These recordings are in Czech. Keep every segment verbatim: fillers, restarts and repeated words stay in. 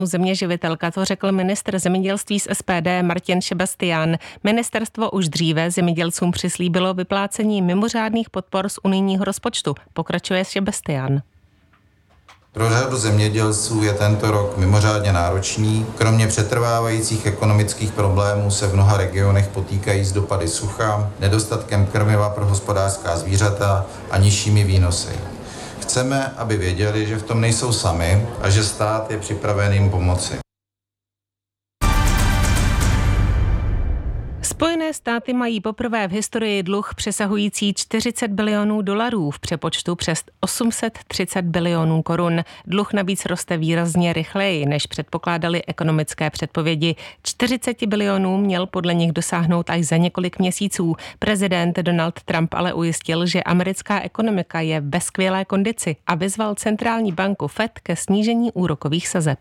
zeměživitelka, to řekl ministr zemědělství z S P D Martin Šebastián. Ministerstvo už dříve zemědělcům přislíbilo vyplácení mimořádných podpor z unijního rozpočtu. Pokračuje Šebastián. Pro řadu zemědělců je tento rok mimořádně náročný. Kromě přetrvávajících ekonomických problémů se v mnoha regionech potýkají s dopady sucha, nedostatkem krmiva pro hospodářská zvířata a nižšími výnosy. Chceme, aby věděli, že v tom nejsou sami a že stát je připraven jim pomoci. Spojené státy mají poprvé v historii dluh přesahující čtyřicet bilionů dolarů, v přepočtu přes osm set třicet bilionů korun. Dluh navíc roste výrazně rychleji, než předpokládali ekonomické předpovědi. čtyřicet bilionů měl podle nich dosáhnout až za několik měsíců. Prezident Donald Trump ale ujistil, že americká ekonomika je ve skvělé kondici a vyzval centrální banku Fed ke snížení úrokových sazeb.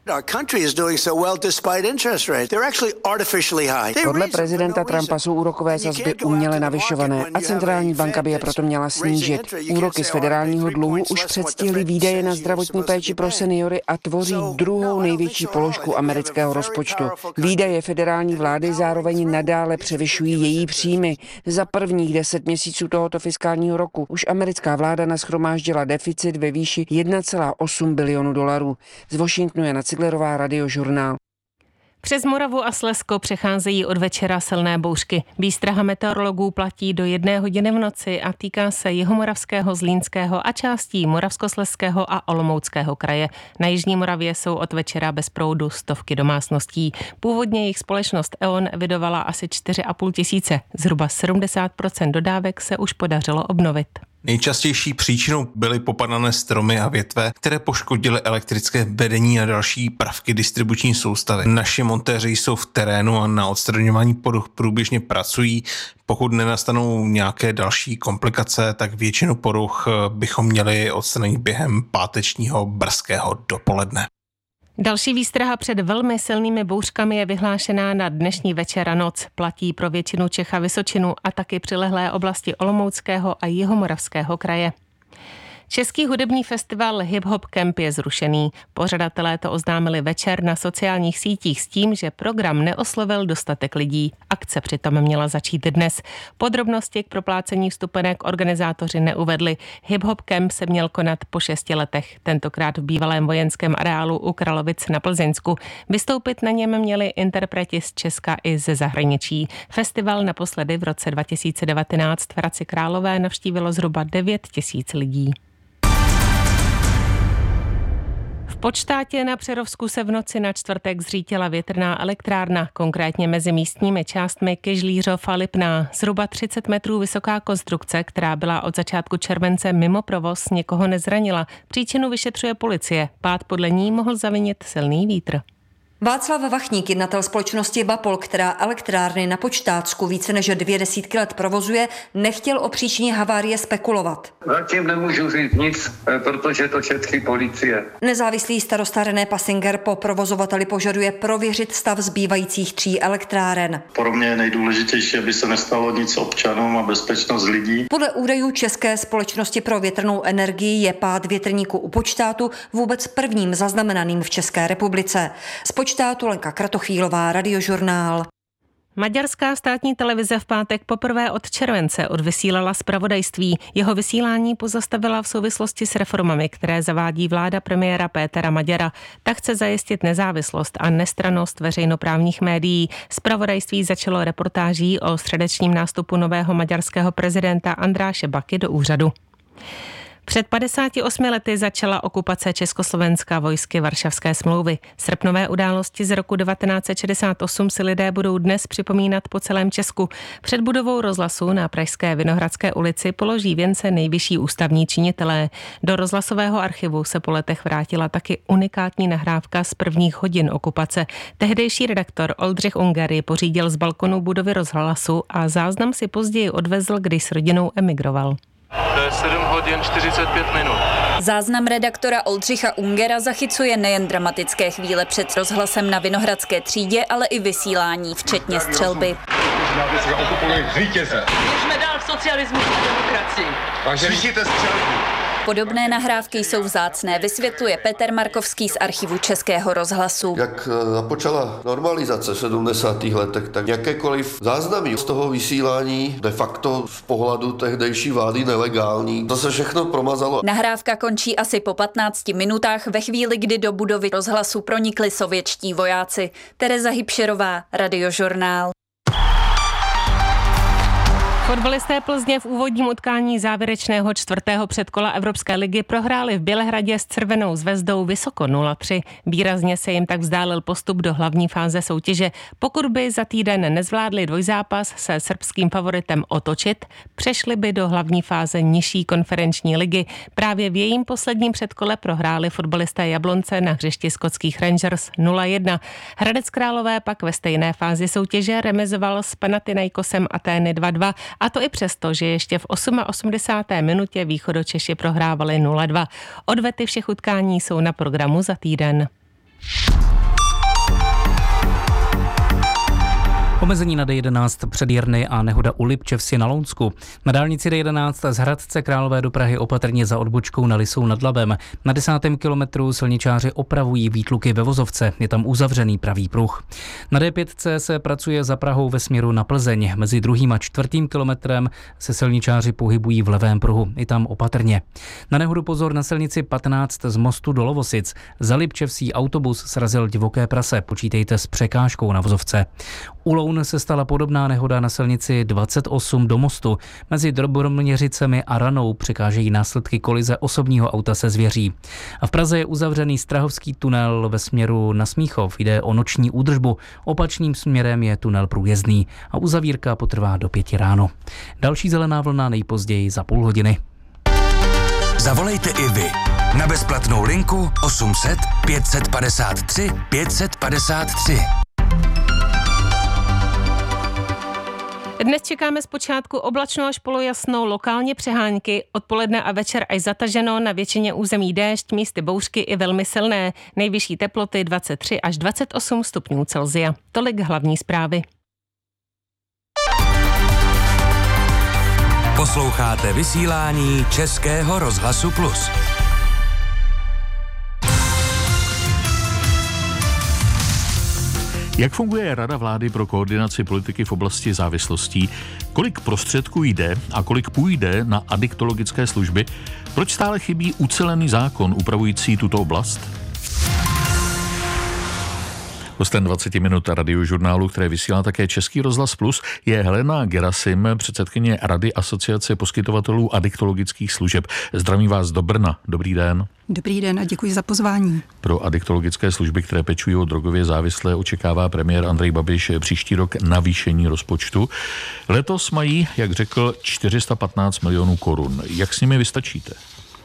Podle prezidenta Trumpa jsou úrokové sazby uměle navyšované a centrální banka by je proto měla snížit. Úroky z federálního dluhu už předstihly výdaje na zdravotní péči pro seniory a tvoří druhou největší položku amerického rozpočtu. Výdaje federální vlády zároveň nadále převyšují její příjmy. Za prvních deset měsíců tohoto fiskálního roku už americká vláda nashromáždila deficit ve výši jedna celá osm bilionu dolarů. Z Washingtonu je na Ciglerová, Radiožurnál. Přes Moravu a Slezsko přecházejí od večera silné bouřky. Výstraha meteorologů platí do jedné hodiny v noci a týká se Jihomoravského, Zlínského a částí Moravskoslezského a Olomouckého kraje. Na jižní Moravě jsou od večera bez proudu stovky domácností. Původně jejich společnost E O N evidovala asi čtyři a půl tisíce. Zhruba sedmdesát procent dodávek se už podařilo obnovit. Nejčastější příčinou byly popadané stromy a větve, které poškodily elektrické vedení a další prvky distribuční soustavy. Naši montéři jsou v terénu a na odstraňování poruch průběžně pracují. Pokud nenastanou nějaké další komplikace, tak většinu poruch bychom měli odstranit během pátečního brzkého dopoledne. Další výstraha před velmi silnými bouřkami je vyhlášená na dnešní večer a noc. Platí pro většinu Čech a Vysočinu a taky přilehlé oblasti Olomouckého a Jihomoravského kraje. Český hudební festival Hip Hop Camp je zrušený. Pořadatelé to oznámili večer na sociálních sítích s tím, že program neoslovil dostatek lidí. Akce přitom měla začít dnes. Podrobnosti k proplácení vstupenek organizátoři neuvedli. Hip Hop Camp se měl konat po šesti letech, tentokrát v bývalém vojenském areálu u Kralovic na Plzeňsku. Vystoupit na něm měli interpreti z Česka i ze zahraničí. Festival naposledy v roce dva tisíce devatenáct v Hradci Králové navštívilo zhruba devět tisíc lidí. V Podštátě na Přerovsku se v noci na čtvrtek zřítila větrná elektrárna, konkrétně mezi místními částmi Kyžlířov a Lipná. Zhruba třicet metrů vysoká konstrukce, která byla od začátku července mimo provoz, někoho nezranila. Příčinu vyšetřuje policie. Pád podle ní mohl zavinit silný vítr. Václav Vachník, jednatel společnosti Bapol, která elektrárny na Počtátsku více než dvě desítky let provozuje, nechtěl o příčině havárie spekulovat. Zatím nemůžu říct nic, protože to šetří policie. Nezávislý starosta René Pasinger po provozovateli požaduje prověřit stav zbývajících tří elektráren. Pro mě je nejdůležitější, aby se nestalo nic občanům a bezpečnost lidí. Podle údajů České společnosti pro větrnou energii je pád větrníku u Počtátu vůbec prvním zaznamenaným v České republice. Štátu Lenka Kratochvílová, Radiožurnál. Maďarská státní televize v pátek poprvé od července odvysílala zpravodajství. Jeho vysílání pozastavila v souvislosti s reformami, které zavádí vláda premiéra Pétera Maďara. Ta chce zajistit nezávislost a nestrannost veřejnoprávních médií. Zpravodajství začalo reportáží o středečním nástupu nového maďarského prezidenta Andráše Baky do úřadu. Před padesáti osmi lety začala okupace Československa vojsky Varšavské smlouvy. Srpnové události z roku devatenáct set šedesát osm si lidé budou dnes připomínat po celém Česku. Před budovou rozhlasu na pražské Vinohradské ulici položí věnce nejvyšší ústavní činitelé. Do rozhlasového archivu se po letech vrátila taky unikátní nahrávka z prvních hodin okupace. Tehdejší redaktor Oldřich Unger ji pořídil z balkonu budovy rozhlasu a záznam si později odvezl, když s rodinou emigroval. To je sedm hodin čtyřicet pět minut. Záznam redaktora Oldřicha Ungera zachycuje nejen dramatické chvíle před rozhlasem na Vinohradské třídě, ale i vysílání, včetně střelby. Běžme dál v socialismu a demokracii. Slyšíte střelbu? Podobné nahrávky jsou vzácné, vysvětluje Petr Markovský z archivu Českého rozhlasu. Jak započala normalizace v sedmdesátých letech, tak jakékoliv záznamy z toho vysílání de facto z pohledu tehdejší vlády nelegální. To se všechno promazalo. Nahrávka končí asi po patnácti minutách ve chvíli, kdy do budovy rozhlasu pronikli sovětští vojáci. Tereza Hybšerová, Radiožurnál. Fotbalisté Plzně v úvodním utkání závěrečného čtvrtého předkola Evropské ligy prohráli v Bělehradě s Červenou zvezdou vysoko nula tři. Výrazně se jim tak vzdálil postup do hlavní fáze soutěže. Pokud by za týden nezvládli dvojzápas se srbským favoritem otočit, přešli by do hlavní fáze nižší konferenční ligy. Právě v jejím posledním předkole prohráli fotbalisté Jablonce na hřišti skotských Rangers nula jedna. Hradec Králové pak ve stejné fázi soutěže remizoval s Panathinaikosem Atény dva dva. A to i přesto, že ještě v osmdesáté osmé minutě Východočeši prohrávali nula dva. Odvety všech utkání jsou na programu za týden. Omezení na D jedenáct před Jirny a nehoda u Lipčevsi na Lounsku. Na dálnici D jedenáct z Hradce Králové do Prahy opatrně za odbočkou na Lisou nad Labem. Na desátém kilometru silničáři opravují výtluky ve vozovce, je tam uzavřený pravý pruh. Na D pět se pracuje za Prahou ve směru na Plzeň. Mezi druhým a čtvrtým kilometrem se silničáři pohybují v levém pruhu, i tam opatrně. Na nehodu pozor na silnici patnáct z mostu do Lovosic. Za Lipčevsí autobus srazil divoké prase, počítejte s překážkou na vozovce. U Loun se stala podobná nehoda na silnici dvacet osm do mostu. Mezi Drobroměřicemi a Ranou překážejí následky kolize osobního auta se zvěří. A v Praze je uzavřený Strahovský tunel ve směru na Smíchov. Jde o noční údržbu. Opačným směrem je tunel průjezdný a uzavírka potrvá do pěti ráno. Další zelená vlna nejpozději za půl hodiny. Zavolejte i vy na bezplatnou linku osm set pět set padesát tři pět set padesát tři. Dnes čekáme zpočátku oblačno až polojasnou, lokálně přehánky, odpoledne a večer až zataženo, na většině území déšť, místy bouřky i velmi silné. Nejvyšší teploty dvacet tři až dvacet osm stupňů Celsia. Tolik hlavní zprávy. Posloucháte vysílání Českého rozhlasu Plus. Jak funguje Rada vlády pro koordinaci politiky v oblasti závislostí? Kolik prostředků jde a kolik půjde na adiktologické služby? Proč stále chybí ucelený zákon upravující tuto oblast? Hostem dvacet minut Radiožurnálu, které vysílá také Český rozhlas Plus, je Helena Gerasim, předsedkyně Rady Asociace poskytovatelů adiktologických služeb. Zdravím vás do Brna. Dobrý den. Dobrý den a děkuji za pozvání. Pro adiktologické služby, které pečují o drogově závislé, očekává premiér Andrej Babiš příští rok navýšení rozpočtu. Letos mají, jak řekl, čtyři sta patnáct milionů korun. Jak s nimi vystačíte?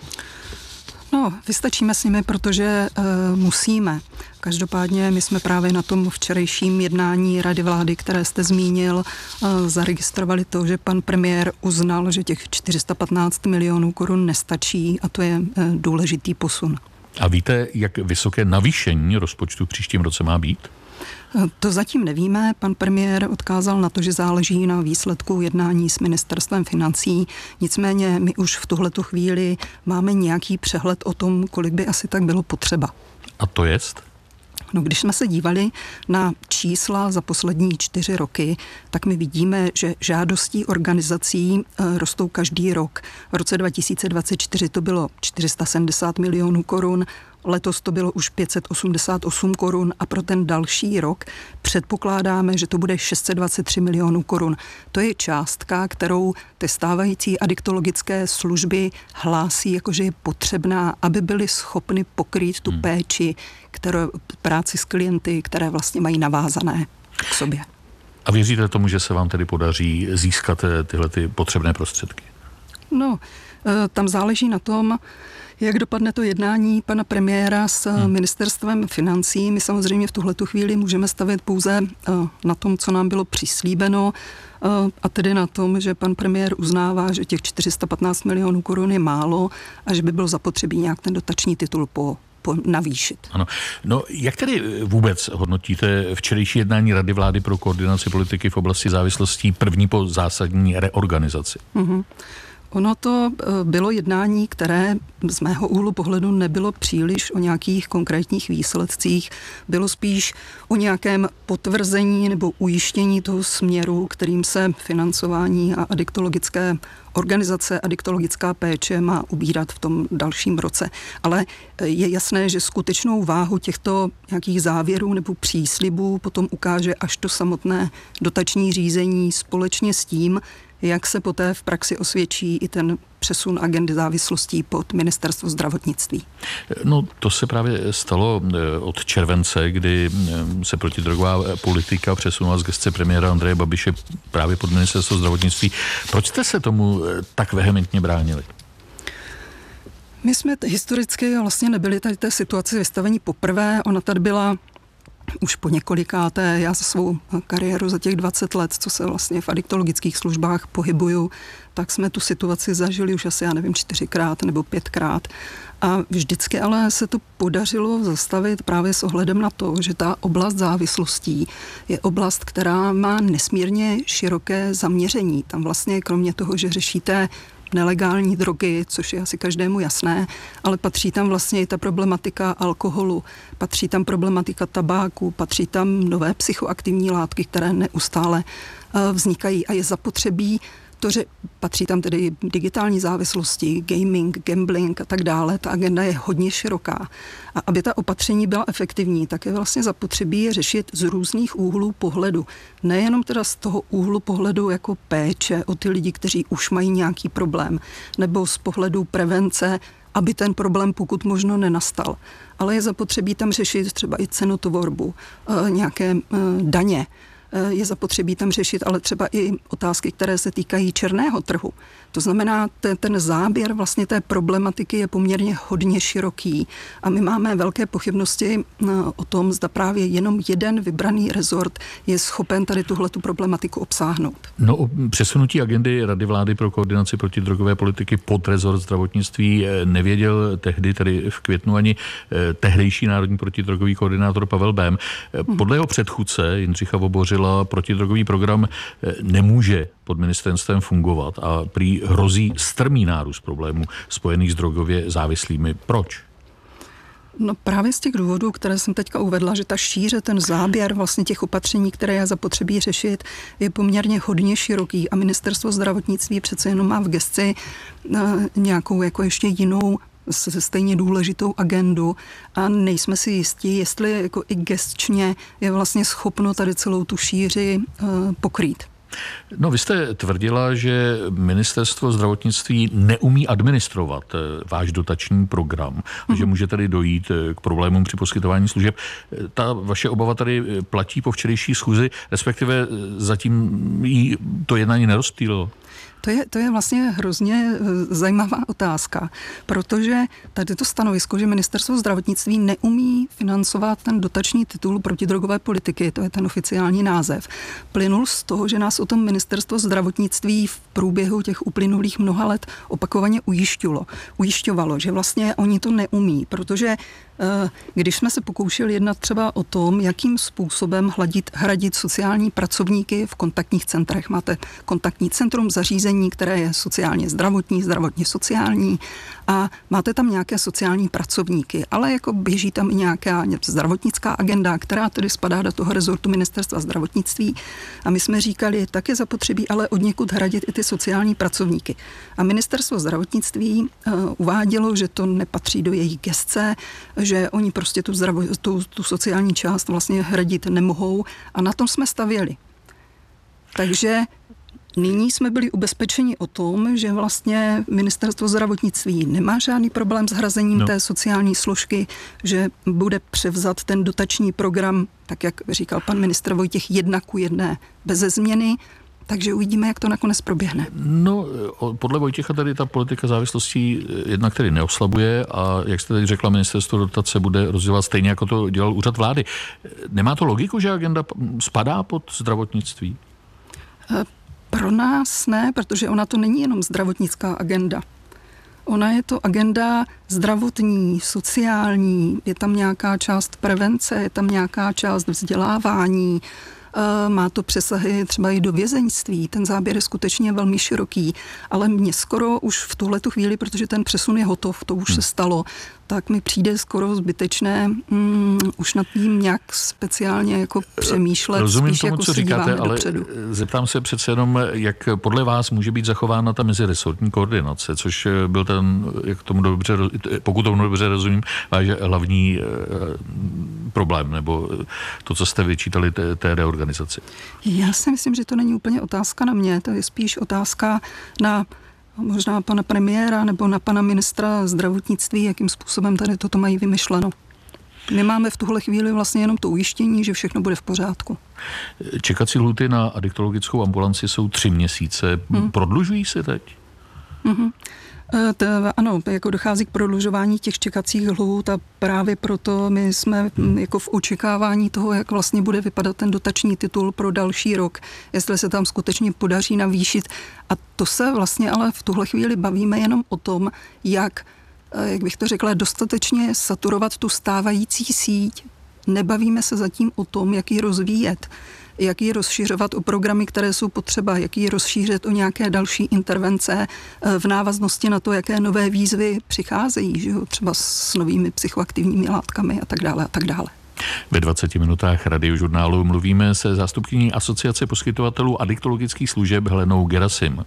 No, vystačíme s nimi, protože e, musíme. Každopádně my jsme právě na tom včerejším jednání Rady vlády, které jste zmínil, e, zaregistrovali to, že pan premiér uznal, že těch čtyři sta patnáct milionů korun nestačí a to je e, důležitý posun. A víte, jak vysoké navýšení rozpočtu v příštím roce má být? To zatím nevíme. Pan premiér odkázal na to, že záleží na výsledku jednání s ministerstvem financí. Nicméně my už v tuhletu chvíli máme nějaký přehled o tom, kolik by asi tak bylo potřeba. A to jest? No, když jsme se dívali na čísla za poslední čtyři roky, tak my vidíme, že žádostí organizací rostou každý rok. V roce dva tisíce dvacet čtyři to bylo čtyři sta sedmdesát milionů korun, letos to bylo už pět set osmdesát osm korun a pro ten další rok předpokládáme, že to bude šest set dvacet tři milionů korun. To je částka, kterou ty stávající adiktologické služby hlásí, jakože je potřebná, aby byly schopny pokrýt tu péči, kterou, práci s klienty, které vlastně mají navázané k sobě. A věříte tomu, že se vám tedy podaří získat tyhle ty potřebné prostředky? No, tam záleží na tom, jak dopadne to jednání pana premiéra s hmm. ministerstvem financí. My samozřejmě v tuhletu chvíli můžeme stavět pouze na tom, co nám bylo přislíbeno, a tedy na tom, že pan premiér uznává, že těch čtyři sta patnáct milionů korun je málo a že by bylo zapotřebí nějak ten dotační titul po navýšit. Ano. No, jak tedy vůbec hodnotíte včerejší jednání Rady vlády pro koordinaci politiky v oblasti závislostí, první po zásadní reorganizaci? Mm-hmm. Ono to bylo jednání, které z mého úhlu pohledu nebylo příliš o nějakých konkrétních výsledcích, bylo spíš o nějakém potvrzení nebo ujištění toho směru, kterým se financování a adiktologické organizace, adiktologická péče má ubírat v tom dalším roce. Ale je jasné, že skutečnou váhu těchto nějakých závěrů nebo příslibů potom ukáže až to samotné dotační řízení společně s tím, jak se poté v praxi osvědčí i ten přesun agendy závislostí pod Ministerstvo zdravotnictví. No to se právě stalo od července, kdy se protidrogová politika přesunula z gesce premiéra Andreje Babiše právě pod Ministerstvo zdravotnictví. Proč jste se tomu tak vehementně bránili? My jsme historicky vlastně nebyli tady té situaci vystavení poprvé. Ona tady byla už po několikáté. Já za svou kariéru za těch dvacet let, co se vlastně v adiktologických službách pohybuju, tak jsme tu situaci zažili už asi, já nevím, čtyřikrát nebo pětkrát. A vždycky ale se to podařilo zastavit právě s ohledem na to, že ta oblast závislostí je oblast, která má nesmírně široké zaměření. Tam vlastně kromě toho, že řešíte nelegální drogy, což je asi každému jasné, ale patří tam vlastně i ta problematika alkoholu, patří tam problematika tabáku, patří tam nové psychoaktivní látky, které neustále vznikají a je zapotřebí to, že patří tam tedy digitální závislosti, gaming, gambling a tak dále. Ta agenda je hodně široká. A aby ta opatření byla efektivní, tak je vlastně zapotřebí je řešit z různých úhlů pohledu. Nejenom teda z toho úhlu pohledu jako péče o ty lidi, kteří už mají nějaký problém, nebo z pohledu prevence, aby ten problém pokud možno nenastal. Ale je zapotřebí tam řešit třeba i cenotvorbu, nějaké daně, je zapotřebí tam řešit, ale třeba i otázky, které se týkají černého trhu. To znamená, ten, ten záběr vlastně té problematiky je poměrně hodně široký a my máme velké pochybnosti o tom, zda právě jenom jeden vybraný rezort je schopen tady tuhletu problematiku obsáhnout. No o přesunutí agendy Rady vlády pro koordinaci protidrogové politiky pod rezort zdravotnictví nevěděl tehdy, tedy v květnu, ani tehdejší národní protidrogový koordinátor Pavel Bém. Podle jeho předchůdce Jindřicha Vobořila protidrogový program nemůže pod ministerstvem fungovat a prý hrozí strmý nárůst problémů spojených s drogově závislými. Proč? No právě z těch důvodů, které jsem teďka uvedla, že ta šíře, ten záběr vlastně těch opatření, které je zapotřebí řešit, je poměrně hodně široký a ministerstvo zdravotnictví přece jenom má v gesci nějakou jako ještě jinou stejně důležitou agendu a nejsme si jistí, jestli jako i gestčně je vlastně schopno tady celou tu šíři pokrýt. No, vy jste tvrdila, že ministerstvo zdravotnictví neumí administrovat váš dotační program a mm-hmm. že může tady dojít k problémům při poskytování služeb. Ta vaše obava tady platí po včerejší schůzi, respektive zatím jí to jednání nerozptýlilo? To je, to je vlastně hrozně zajímavá otázka, protože tady to stanovisko, že ministerstvo zdravotnictví neumí financovat ten dotační titul protidrogové politiky, to je ten oficiální název, plynul z toho, že nás o tom ministerstvo zdravotnictví v průběhu těch uplynulých mnoha let opakovaně ujišťovalo, ujišťovalo, že vlastně oni to neumí, protože když jsme se pokoušeli jednat třeba o tom, jakým způsobem hladit, hradit sociální pracovníky v kontaktních centrech. Máte kontaktní centrum, zařízení, které je sociálně zdravotní, zdravotně sociální a máte tam nějaké sociální pracovníky, ale jako běží tam i nějaká zdravotnická agenda, která tedy spadá do toho rezortu ministerstva zdravotnictví a my jsme říkali, tak je zapotřebí ale odněkud hradit i ty sociální pracovníky. A ministerstvo zdravotnictví uh, uvádělo, že to nepatří do jejich gesce, že oni prostě tu, zdravo, tu, tu sociální část vlastně hradit nemohou a na tom jsme stavěli. Takže nyní jsme byli ubezpečeni o tom, že vlastně ministerstvo zdravotnictví nemá žádný problém s hrazením no. té sociální složky, že bude převzat ten dotační program, tak jak říkal pan ministr Vojtěch, jedna ku jedné beze změny. Takže uvidíme, jak to nakonec proběhne. No, podle Vojtěcha tady ta politika závislostí jednak tedy neoslabuje a jak jste tady řekla, ministerstvo dotace bude rozdělovat stejně, jako to dělal úřad vlády. Nemá to logiku, že agenda spadá pod zdravotnictví? Pro nás ne, protože ona to není jenom zdravotnická agenda. Ona je to agenda zdravotní, sociální, je tam nějaká část prevence, je tam nějaká část vzdělávání, má to přesahy třeba i do vězeňství, ten záběr je skutečně velmi široký, ale mně skoro už v tuhletu chvíli, protože ten přesun je hotov, to už hmm. se stalo, tak mi přijde skoro zbytečné mm, už nad tím nějak speciálně jako přemýšlet. Rozumím spíš tomu, jako co říkáte, ale dopředu. Zeptám se přece jenom, jak podle vás může být zachována ta meziresortní koordinace, což byl ten, jak tomu dobře, pokud tomu dobře rozumím, váš hlavní problém, nebo to, co jste vyčítali té, té reorganizaci. Já si myslím, že to není úplně otázka na mě, to je spíš otázka na možná pana premiéra nebo na pana ministra zdravotnictví, jakým způsobem tady toto mají vymyšleno. My máme v tuhle chvíli vlastně jenom to ujištění, že všechno bude v pořádku. Čekací lhůty na adiktologickou ambulanci jsou tři měsíce. Hmm. Prodlužují se teď? Mm-hmm. To, ano, jako dochází k prodlužování těch čekacích lhůt a právě proto my jsme jako v očekávání toho, jak vlastně bude vypadat ten dotační titul pro další rok, jestli se tam skutečně podaří navýšit. A to se vlastně ale v tuhle chvíli bavíme jenom o tom, jak, jak bych to řekla, dostatečně saturovat tu stávající síť. Nebavíme se zatím o tom, jak ji rozvíjet, jak ji rozšířovat o programy, které jsou potřeba, jak ji rozšířit o nějaké další intervence v návaznosti na to, jaké nové výzvy přicházejí, že jo? Třeba s novými psychoaktivními látkami a tak dále a tak dále. Ve dvaceti minutách Radiožurnálu mluvíme se zástupkyní Asociace poskytovatelů adiktologických služeb Helenou Gerasim.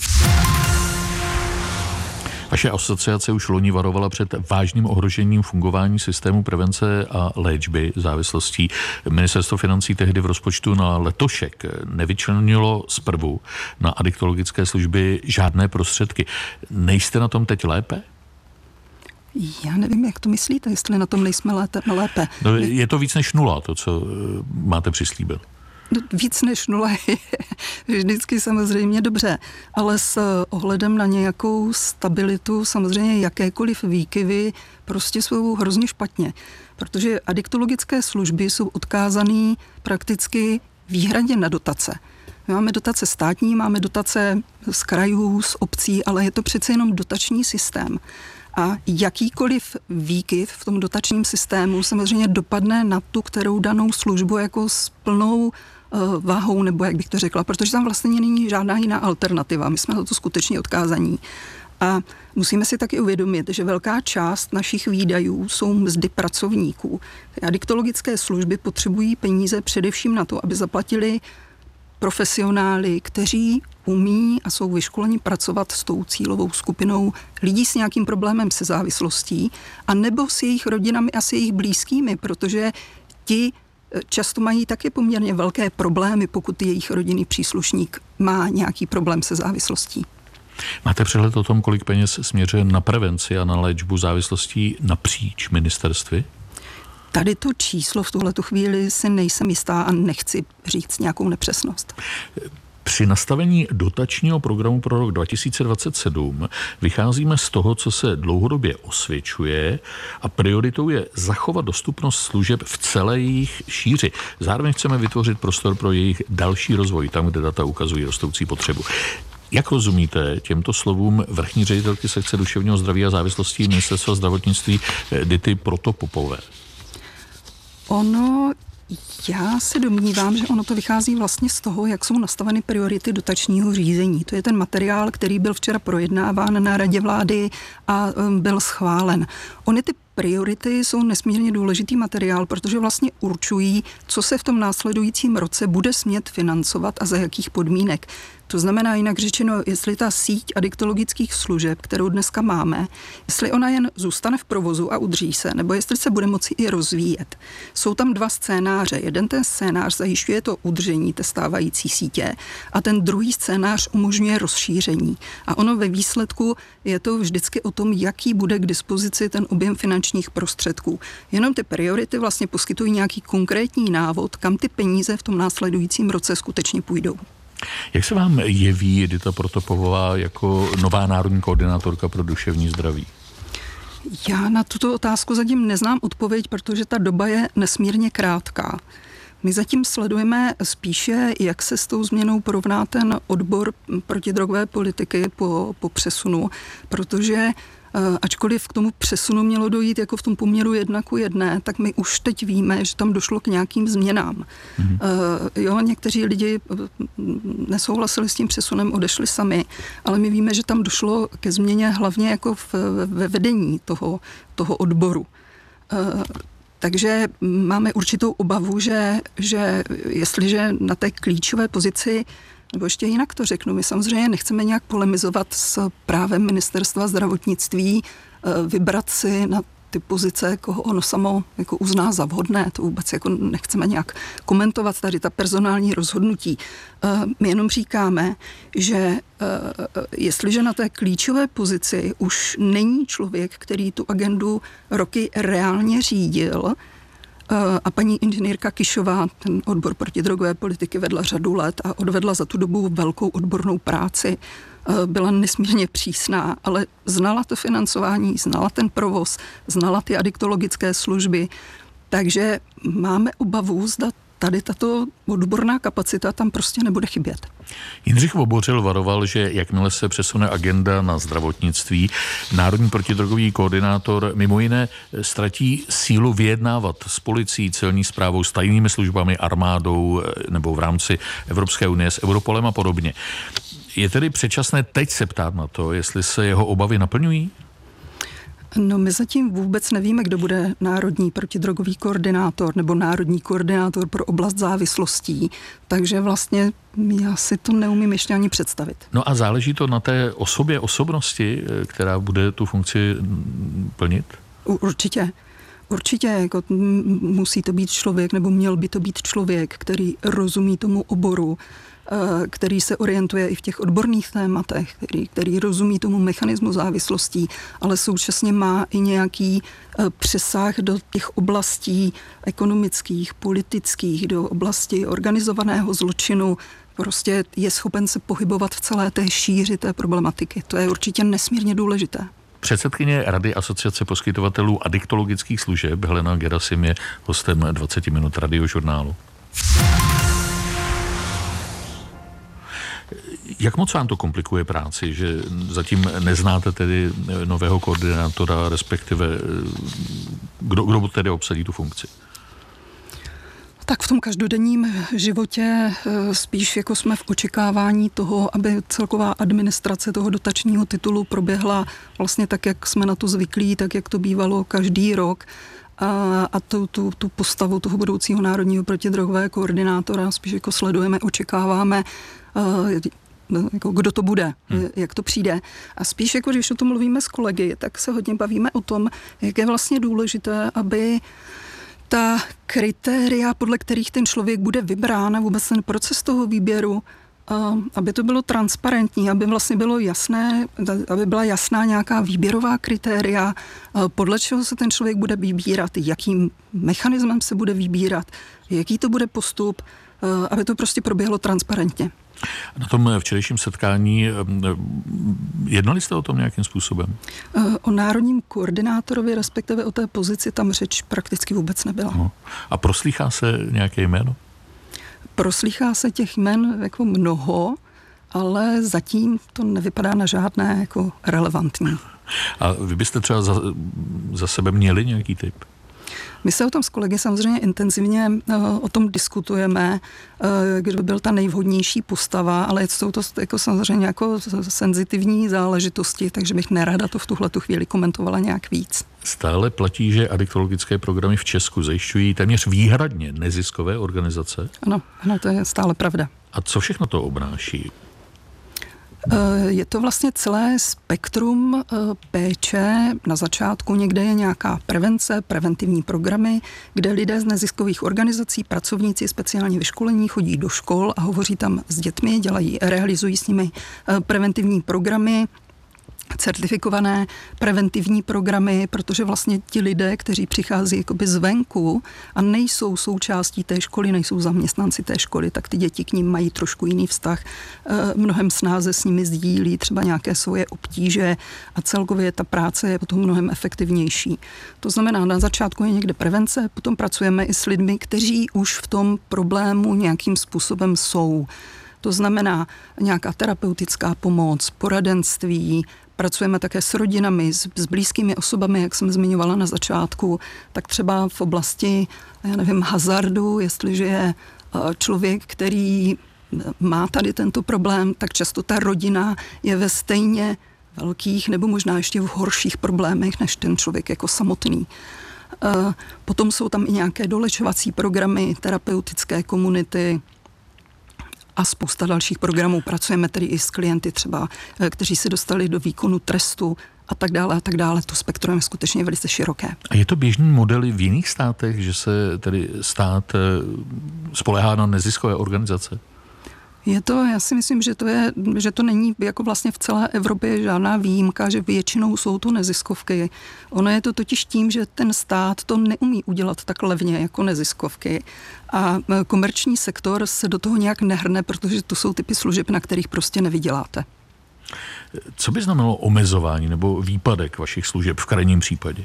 Vaše asociace už loni varovala před vážným ohrožením fungování systému prevence a léčby závislostí. Ministerstvo financí tehdy v rozpočtu na letošek nevyčlenilo zprvu na adiktologické služby žádné prostředky. Nejste na tom teď lépe? Já nevím, jak to myslíte, jestli na tom nejsme lépe. No, je to víc než nula, to, co máte přislíbeno. Víc než nula je vždycky samozřejmě dobře, ale s ohledem na nějakou stabilitu samozřejmě jakékoliv výkyvy prostě jsou hrozně špatně, protože adiktologické služby jsou odkázané prakticky výhradně na dotace. My máme dotace státní, máme dotace z krajů, z obcí, ale je to přece jenom dotační systém. A jakýkoliv výkyv v tom dotačním systému samozřejmě dopadne na tu, kterou danou službu jako s plnou váhou, nebo jak bych to řekla, protože tam vlastně není žádná jiná alternativa. My jsme na to skutečně odkázaní. A musíme si taky uvědomit, že velká část našich výdajů jsou mzdy pracovníků. Adiktologické služby potřebují peníze především na to, aby zaplatili profesionály, kteří umí a jsou vyškoleni pracovat s tou cílovou skupinou lidí s nějakým problémem se závislostí a nebo s jejich rodinami a s jejich blízkými, protože ti často mají taky poměrně velké problémy, pokud jejich rodinný příslušník má nějaký problém se závislostí. Máte přehled o tom, kolik peněz směřuje na prevenci a na léčbu závislostí napříč ministerstvy? Tady to číslo v tuhletu chvíli si nejsem jistá a nechci říct nějakou nepřesnost. Při nastavení dotačního programu pro rok dva tisíce dvacet sedm vycházíme z toho, co se dlouhodobě osvědčuje a prioritou je zachovat dostupnost služeb v celé jejich šíři. Zároveň chceme vytvořit prostor pro jejich další rozvoj, tam, kde data ukazují rostoucí potřebu. Jak rozumíte těmto slovům vrchní ředitelky sekce duševního zdraví a závislostí Ministerstva zdravotnictví Dity Protopopové? Ono, já se domnívám, že ono to vychází vlastně z toho, jak jsou nastaveny priority dotačního řízení. To je ten materiál, který byl včera projednáván na Radě vlády a byl schválen. Ony ty priority jsou nesmírně důležitý materiál, protože vlastně určují, co se v tom následujícím roce bude smět financovat a za jakých podmínek. To znamená jinak řečeno, jestli ta síť adiktologických služeb, kterou dneska máme, jestli ona jen zůstane v provozu a udrží se, nebo jestli se bude moci i rozvíjet. Jsou tam dva scénáře. Jeden ten scénář zajišťuje to udržení té stávající sítě a ten druhý scénář umožňuje rozšíření. A ono ve výsledku je to vždycky o tom, jaký bude k dispozici ten objem finančních prostředků. Jenom ty priority vlastně poskytují nějaký konkrétní návod, kam ty peníze v tom následujícím roce skutečně půjdou. Jak se vám jeví Dita Protopová jako nová národní koordinátorka pro duševní zdraví? Já na tuto otázku zatím neznám odpověď, protože ta doba je nesmírně krátká. My zatím sledujeme spíše, jak se s tou změnou porovná ten odbor protidrogové politiky po, po přesunu, protože Ačkoliv k tomu přesunu mělo dojít jako v tom poměru jedna ku jedné, tak my už teď víme, že tam došlo k nějakým změnám. Mm-hmm. Jo, někteří lidi nesouhlasili s tím přesunem, odešli sami, ale my víme, že tam došlo ke změně hlavně jako v, ve vedení toho, toho odboru. Takže máme určitou obavu, že, že jestliže na té klíčové pozici, nebo ještě jinak to řeknu, my samozřejmě nechceme nějak polemizovat s právem ministerstva zdravotnictví, vybrat si na ty pozice, koho ono samo jako uzná za vhodné, to vůbec jako nechceme nějak komentovat tady ta personální rozhodnutí. My jenom říkáme, že jestliže na té klíčové pozici už není člověk, který tu agendu roky reálně řídil, a paní inženýrka Kišová ten odbor protidrogové politiky vedla řadu let a odvedla za tu dobu velkou odbornou práci. Byla nesmírně přísná, ale znala to financování, znala ten provoz, znala ty adiktologické služby. Takže máme obavu, zda tady tato odborná kapacita tam prostě nebude chybět. Jindřich Vobořil varoval, že jakmile se přesune agenda na zdravotnictví, národní protidrogový koordinátor mimo jiné ztratí sílu vyjednávat s policií, celní správou, s tajnými službami, armádou nebo v rámci Evropské unie s Europolem a podobně. Je tedy předčasné teď se ptát na to, jestli se jeho obavy naplňují? No my zatím vůbec nevíme, kdo bude národní protidrogový koordinátor nebo národní koordinátor pro oblast závislostí, takže vlastně já si to neumím ještě ani představit. No a záleží to na té osobě, osobnosti, která bude tu funkci plnit? Určitě. Určitě jako musí to být člověk, nebo měl by to být člověk, který rozumí tomu oboru, který se orientuje i v těch odborných tématech, který, který rozumí tomu mechanismu závislostí, ale současně má i nějaký přesah do těch oblastí ekonomických, politických, do oblasti organizovaného zločinu. Prostě je schopen se pohybovat v celé té šíři té problematiky. To je určitě nesmírně důležité. Předsedkyně Rady Asociace poskytovatelů adiktologických služeb Helena Gerasim je hostem dvacet minut Radiožurnálu. Jak moc vám to komplikuje práci, že zatím neznáte tedy nového koordinátora, respektive kdo, kdo tedy obsadí tu funkci? Tak v tom každodenním životě spíš jako jsme v očekávání toho, aby celková administrace toho dotačního titulu proběhla vlastně tak, jak jsme na to zvyklí, tak, jak to bývalo každý rok. A, a tu, tu, tu postavu toho budoucího národního protidrogového koordinátora spíš jako sledujeme, očekáváme, jako kdo to bude, hmm. jak to přijde. A spíš jako, když o tom mluvíme s kolegy, tak se hodně bavíme o tom, jak je vlastně důležité, aby ta kritéria, podle kterých ten člověk bude vybrán a vůbec ten proces toho výběru, aby to bylo transparentní, aby vlastně bylo jasné, aby byla jasná nějaká výběrová kritéria, podle čeho se ten člověk bude vybírat, jakým mechanismem se bude vybírat, jaký to bude postup, aby to prostě proběhlo transparentně. Na tom včerejším setkání jednali jste o tom nějakým způsobem? O národním koordinátorovi, respektive o té pozici, tam řeč prakticky vůbec nebyla. No. A proslýchá se nějaké jméno? Proslýchá se těch jmen jako mnoho, ale zatím to nevypadá na žádné jako relevantní. A vy byste třeba za, za sebe měli nějaký tip? My se o tom s kolegy samozřejmě intenzivně uh, o tom diskutujeme, uh, kdo by byl ta nejvhodnější postava, ale jsou to jako samozřejmě jako senzitivní záležitosti, takže bych nerada to v tuhletu chvíli komentovala nějak víc. Stále platí, že adiktologické programy v Česku zajišťují téměř výhradně neziskové organizace? Ano, ano, to je stále pravda. A co všechno to obnáší? Je to vlastně celé spektrum péče. Na začátku někde je nějaká prevence, preventivní programy, kde lidé z neziskových organizací, pracovníci speciálně vyškolení chodí do škol a hovoří tam s dětmi, dělají, realizují s nimi preventivní programy, certifikované preventivní programy, protože vlastně ti lidé, kteří přichází jakoby zvenku a nejsou součástí té školy, nejsou zaměstnanci té školy, tak ty děti k ním mají trošku jiný vztah, mnohem snáze s nimi sdílí třeba nějaké svoje obtíže a celkově ta práce je potom mnohem efektivnější. To znamená, na začátku je někde prevence, potom pracujeme i s lidmi, kteří už v tom problému nějakým způsobem jsou. To znamená nějaká terapeutická pomoc, poradenství, Pracujeme také s rodinami, s, s blízkými osobami, jak jsem zmiňovala na začátku, tak třeba v oblasti, já nevím, hazardu, jestliže je člověk, který má tady tento problém, tak často ta rodina je ve stejně velkých nebo možná ještě v horších problémech než ten člověk jako samotný. Potom jsou tam i nějaké dolečovací programy, terapeutické komunity a spousta dalších programů. Pracujeme tedy i s klienty třeba, kteří se dostali do výkonu trestu a tak dále a tak dále. To spektrum je skutečně velice široké. A je to běžný model v jiných státech, že se tedy stát spoléhá na neziskové organizace? Je to, já si myslím, že to, je, že to není jako vlastně v celé Evropě žádná výjimka, že většinou jsou to neziskovky. Ono je to totiž tím, že ten stát to neumí udělat tak levně jako neziskovky a komerční sektor se do toho nějak nehrne, protože to jsou typy služeb, na kterých prostě nevyděláte. Co by znamenalo omezování nebo výpadek vašich služeb v krajním případě?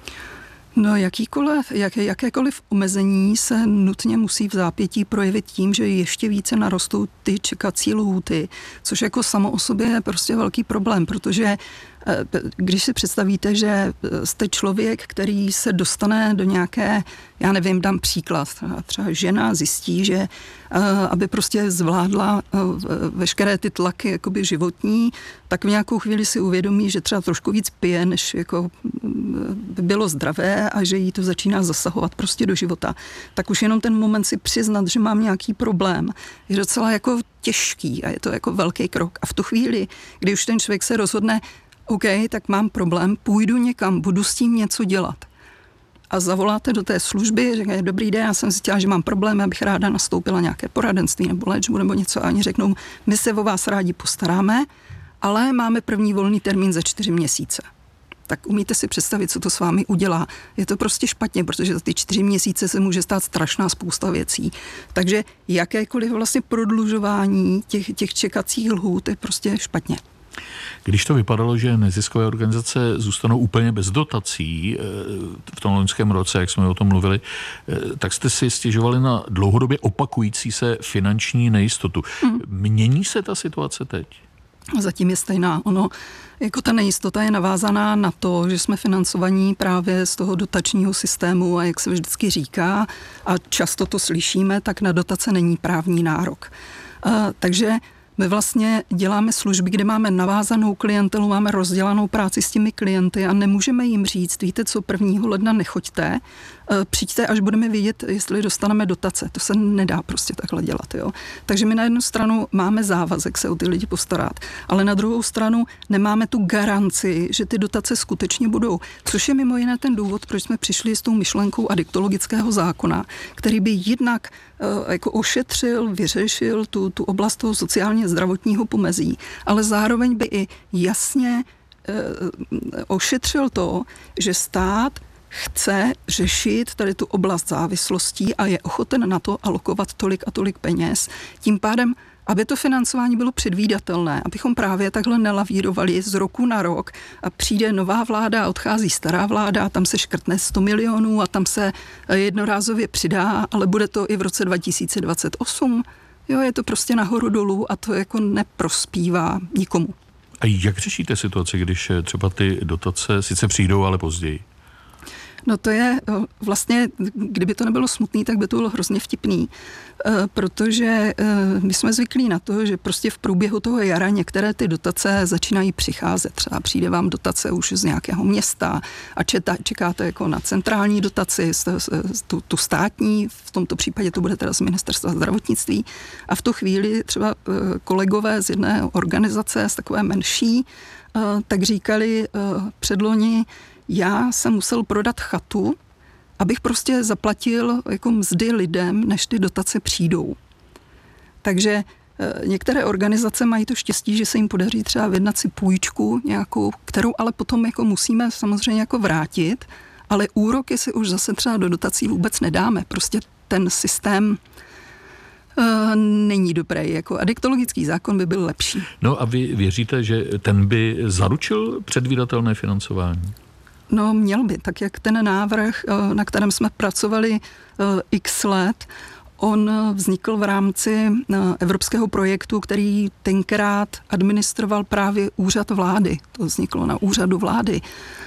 No jakýkoliv, jak, jakékoliv omezení se nutně musí v zápětí projevit tím, že ještě více narostou ty čekací lhůty, což jako samo o sobě je prostě velký problém, protože když si představíte, že jste člověk, který se dostane do nějaké, já nevím, dám příklad, třeba žena zjistí, že aby prostě zvládla veškeré ty tlaky jakoby životní, tak v nějakou chvíli si uvědomí, že třeba trošku víc pije, než jako by bylo zdravé a že jí to začíná zasahovat prostě do života. Tak už jenom ten moment si přiznat, že mám nějaký problém, je docela jako těžký a je to jako velký krok. A v tu chvíli, kdy už ten člověk se rozhodne, OK, tak mám problém, půjdu někam, budu s tím něco dělat. A zavoláte do té služby, říkají, dobrý den, já jsem zjistila, že mám problém, abych ráda nastoupila nějaké poradenství nebo léčbu nebo něco a oni řeknou, my se o vás rádi postaráme, ale máme první volný termín za čtyři měsíce. Tak umíte si představit, co to s vámi udělá. Je to prostě špatně, protože za ty čtyři měsíce se může stát strašná spousta věcí. Takže jakékoliv vlastně prodlužování těch, těch čekacích lhůt je prostě špatně. Když to vypadalo, že neziskové organizace zůstanou úplně bez dotací v tom loňském roce, jak jsme o tom mluvili, tak jste si stěžovali na dlouhodobě opakující se finanční nejistotu. Hmm. Mění se ta situace teď? Zatím je stejná. Ono, jako ta nejistota je navázaná na to, že jsme financovaní právě z toho dotačního systému a jak se vždycky říká, a často to slyšíme, tak na dotace není právní nárok. A, takže my vlastně děláme služby, kde máme navázanou klientelu, máme rozdělanou práci s těmi klienty a nemůžeme jim říct, víte co, prvního ledna nechoďte, přijďte, až budeme vědět, jestli dostaneme dotace. To se nedá prostě takhle dělat. Jo? Takže my na jednu stranu máme závazek se o ty lidi postarat, ale na druhou stranu nemáme tu garanci, že ty dotace skutečně budou. Což je mimo jiné ten důvod, proč jsme přišli s tou myšlenkou adiktologického zákona, který by jednak jako ošetřil, vyřešil tu, tu oblast toho sociálně zdravotního pomezí, ale zároveň by i jasně ošetřil to, že stát chce řešit tady tu oblast závislostí a je ochoten na to alokovat tolik a tolik peněz. Tím pádem, aby to financování bylo předvídatelné, abychom právě takhle nelavírovali z roku na rok a přijde nová vláda a odchází stará vláda a tam se škrtne sto milionů a tam se jednorázově přidá, ale bude to i v roce dva tisíce dvacet osm. Jo, je to prostě nahoru dolů a to jako neprospívá nikomu. A jak řešíte situaci, když třeba ty dotace sice přijdou, ale později? No to je vlastně, kdyby to nebylo smutný, tak by to bylo hrozně vtipný, protože my jsme zvyklí na to, že prostě v průběhu toho jara některé ty dotace začínají přicházet. Třeba přijde vám dotace už z nějakého města a četa, čekáte jako na centrální dotaci, tu, tu státní, v tomto případě to bude teda z Ministerstva zdravotnictví a v tu chvíli třeba kolegové z jedné organizace, z takové menší, tak říkali předloni, já jsem musel prodat chatu, abych prostě zaplatil jako mzdy lidem, než ty dotace přijdou. Takže e, některé organizace mají to štěstí, že se jim podaří třeba vyjednat si půjčku nějakou, kterou ale potom jako musíme samozřejmě jako vrátit, ale úroky si už zase třeba do dotací vůbec nedáme. Prostě ten systém e, není dobrý. Jako adiktologický zákon by byl lepší. No a vy věříte, že ten by zaručil předvídatelné financování? No měl by, tak jak ten návrh, na kterém jsme pracovali x let, On vznikl v rámci evropského projektu, který tenkrát administroval právě úřad vlády. To vzniklo na úřadu vlády.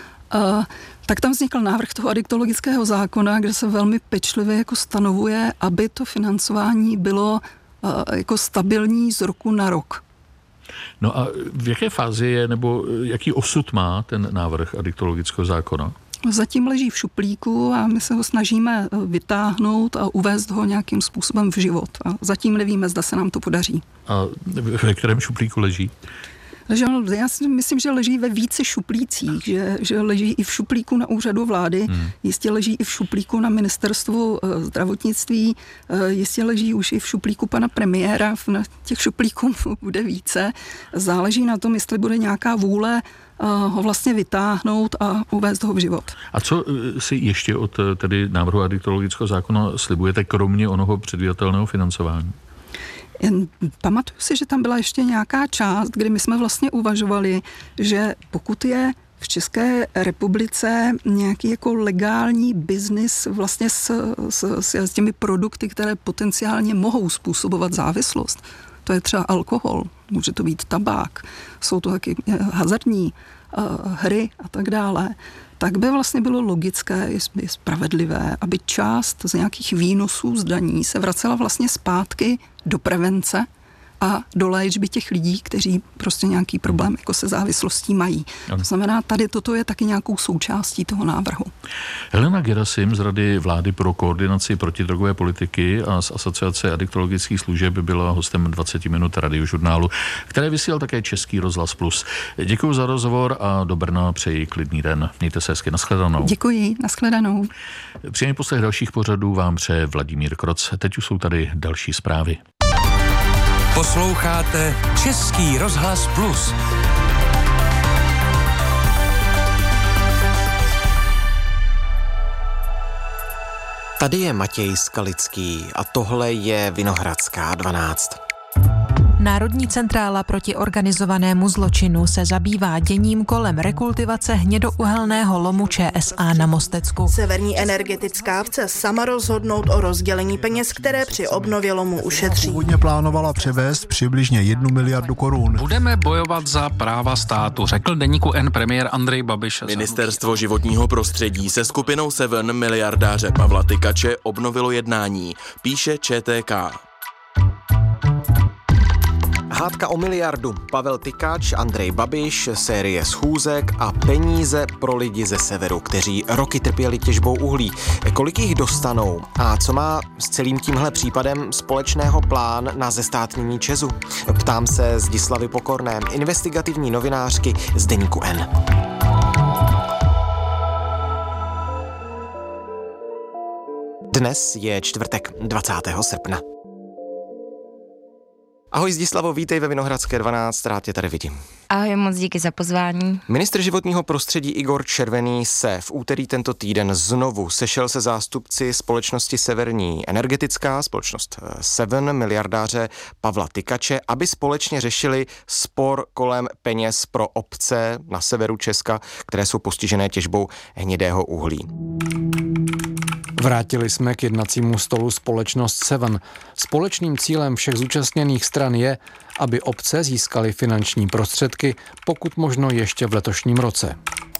Tak tam vznikl návrh toho adiktologického zákona, kde se velmi pečlivě jako stanovuje, aby to financování bylo jako stabilní z roku na rok. No a v jaké fázi je, nebo jaký osud má ten návrh adiktologického zákona? Zatím leží v šuplíku a my se ho snažíme vytáhnout a uvést ho nějakým způsobem v život. A zatím nevíme, zda se nám to podaří. A ve kterém šuplíku leží? Já si myslím, že leží ve více šuplících, že, že leží i v šuplíku na úřadu vlády, hmm. jistě leží i v šuplíku na ministerstvu zdravotnictví, jistě leží už i v šuplíku pana premiéra, na těch šuplíků bude více. Záleží na tom, jestli bude nějaká vůle ho vlastně vytáhnout a uvést ho v život. A co si ještě od tedy návrhu adiktologického zákona slibujete, kromě onoho předvídatelného financování? Pamatuju si, že tam byla ještě nějaká část, kdy my jsme vlastně uvažovali, že pokud je v České republice nějaký jako legální biznis vlastně s, s, s těmi produkty, které potenciálně mohou způsobovat závislost, to je třeba alkohol, může to být tabák, jsou to taky hazardní uh, hry a tak dále, tak by vlastně bylo logické, je spravedlivé, aby část z nějakých výnosů z daní se vracela vlastně zpátky do prevence a do léčby těch lidí, kteří prostě nějaký problém jako se závislostí mají. To znamená, tady toto je taky nějakou součástí toho návrhu. Helena Gerasim z Rady vlády pro koordinaci protidrogové politiky a z Asociace adiktologických služeb byla hostem dvacet minut radiožurnálu, které vysílal také Český rozhlas Plus. Děkuji za rozhovor a do Brna přeji klidný den. Mějte se hezky, nashledanou. Děkuji, nashledanou. Příjemný poslech dalších pořadů vám přeje Vladimír Kroc. Teď už jsou tady další zprávy. Posloucháte Český rozhlas Plus. Tady je Matěj Skalický a tohle je Vinohradská dvanáct. Národní centrála proti organizovanému zločinu se zabývá děním kolem rekultivace hnědouhelného lomu ČSA na Mostecku. Severní energetická chce sama rozhodnout o rozdělení peněz, které při obnově lomu ušetří. Původně plánovala převést přibližně jednu miliardu korun. Budeme bojovat za práva státu, řekl deníku N premiér Andrej Babiš. Ministerstvo životního prostředí se skupinou Seven miliardáře Pavla Tykače obnovilo jednání, píše ČTK. Hádka o miliardu. Pavel Tykač, Andrej Babiš, série schůzek a peníze pro lidi ze severu, kteří roky trpěli těžbou uhlí. Kolik jich dostanou? A co má s celým tímhle případem společného plán na zestátnění ČEZu? Ptám se Zdislavy Pokorné, investigativní novinářky z deníku N. Dnes je čtvrtek, dvacátého srpna. Ahoj Zdislavo, vítej ve Vinohradské dvanáct, rád tě tady vidím. Ahoj, moc díky za pozvání. Ministr životního prostředí Igor Červený se v úterý tento týden znovu sešel se zástupci společnosti Severní energetická, společnost Seven, miliardáře Pavla Tykače, aby společně řešili spor kolem peněz pro obce na severu Česka, které jsou postižené těžbou hnědého uhlí. Vrátili jsme k jednacímu stolu společnost Seven. Společným cílem všech zúčastněných stran je, aby obce získaly finanční prostředky, pokud možno ještě v letošním roce.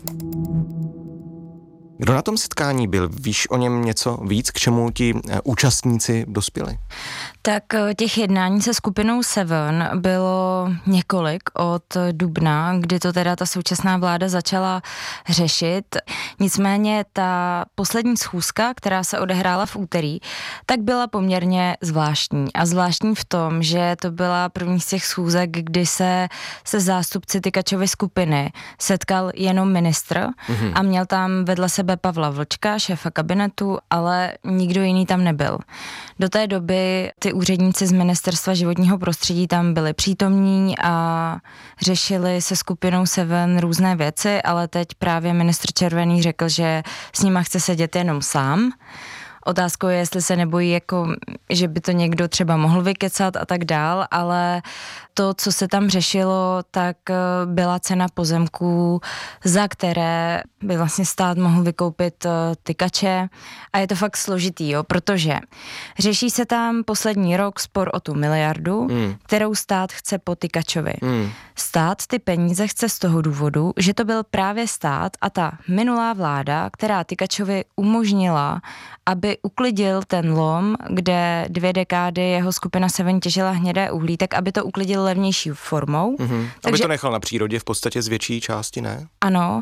Kdo na tom setkání byl? Víš o něm něco víc, k čemu ti účastníci dospěli? Tak těch jednání se skupinou Seven bylo několik od dubna, kdy to teda ta současná vláda začala řešit. Nicméně ta poslední schůzka, která se odehrála v úterý, tak byla poměrně zvláštní. A zvláštní v tom, že to byla první z těch schůzek, kdy se se zástupci Tykačovy skupiny setkal jenom ministr mm-hmm. a měl tam vedle sebe Pavla Vlčka, šéfa kabinetu, ale nikdo jiný tam nebyl. Do té doby ty úředníci z Ministerstva životního prostředí tam byli přítomní a řešili se skupinou Seven různé věci, ale teď právě ministr Červený řekl, že s nima chce sedět jenom sám. Otázkou je, jestli se nebojí, jako, že by to někdo třeba mohl vykecat a tak dál, ale to, co se tam řešilo, tak byla cena pozemků, za které by vlastně stát mohl vykoupit tykače a je to fakt složitý, jo, protože řeší se tam poslední rok spor o tu miliardu, hmm. kterou stát chce po tykačovi. Hmm. Stát ty peníze chce z toho důvodu, že to byl právě stát a ta minulá vláda, která tykačovi umožnila, aby uklidil ten lom, kde dvě dekády jeho skupina Seven těžila hnědé uhlí, tak aby to uklidil levnější formou. Mm-hmm. Takže, aby to nechal na přírodě v podstatě z větší části, ne? Ano.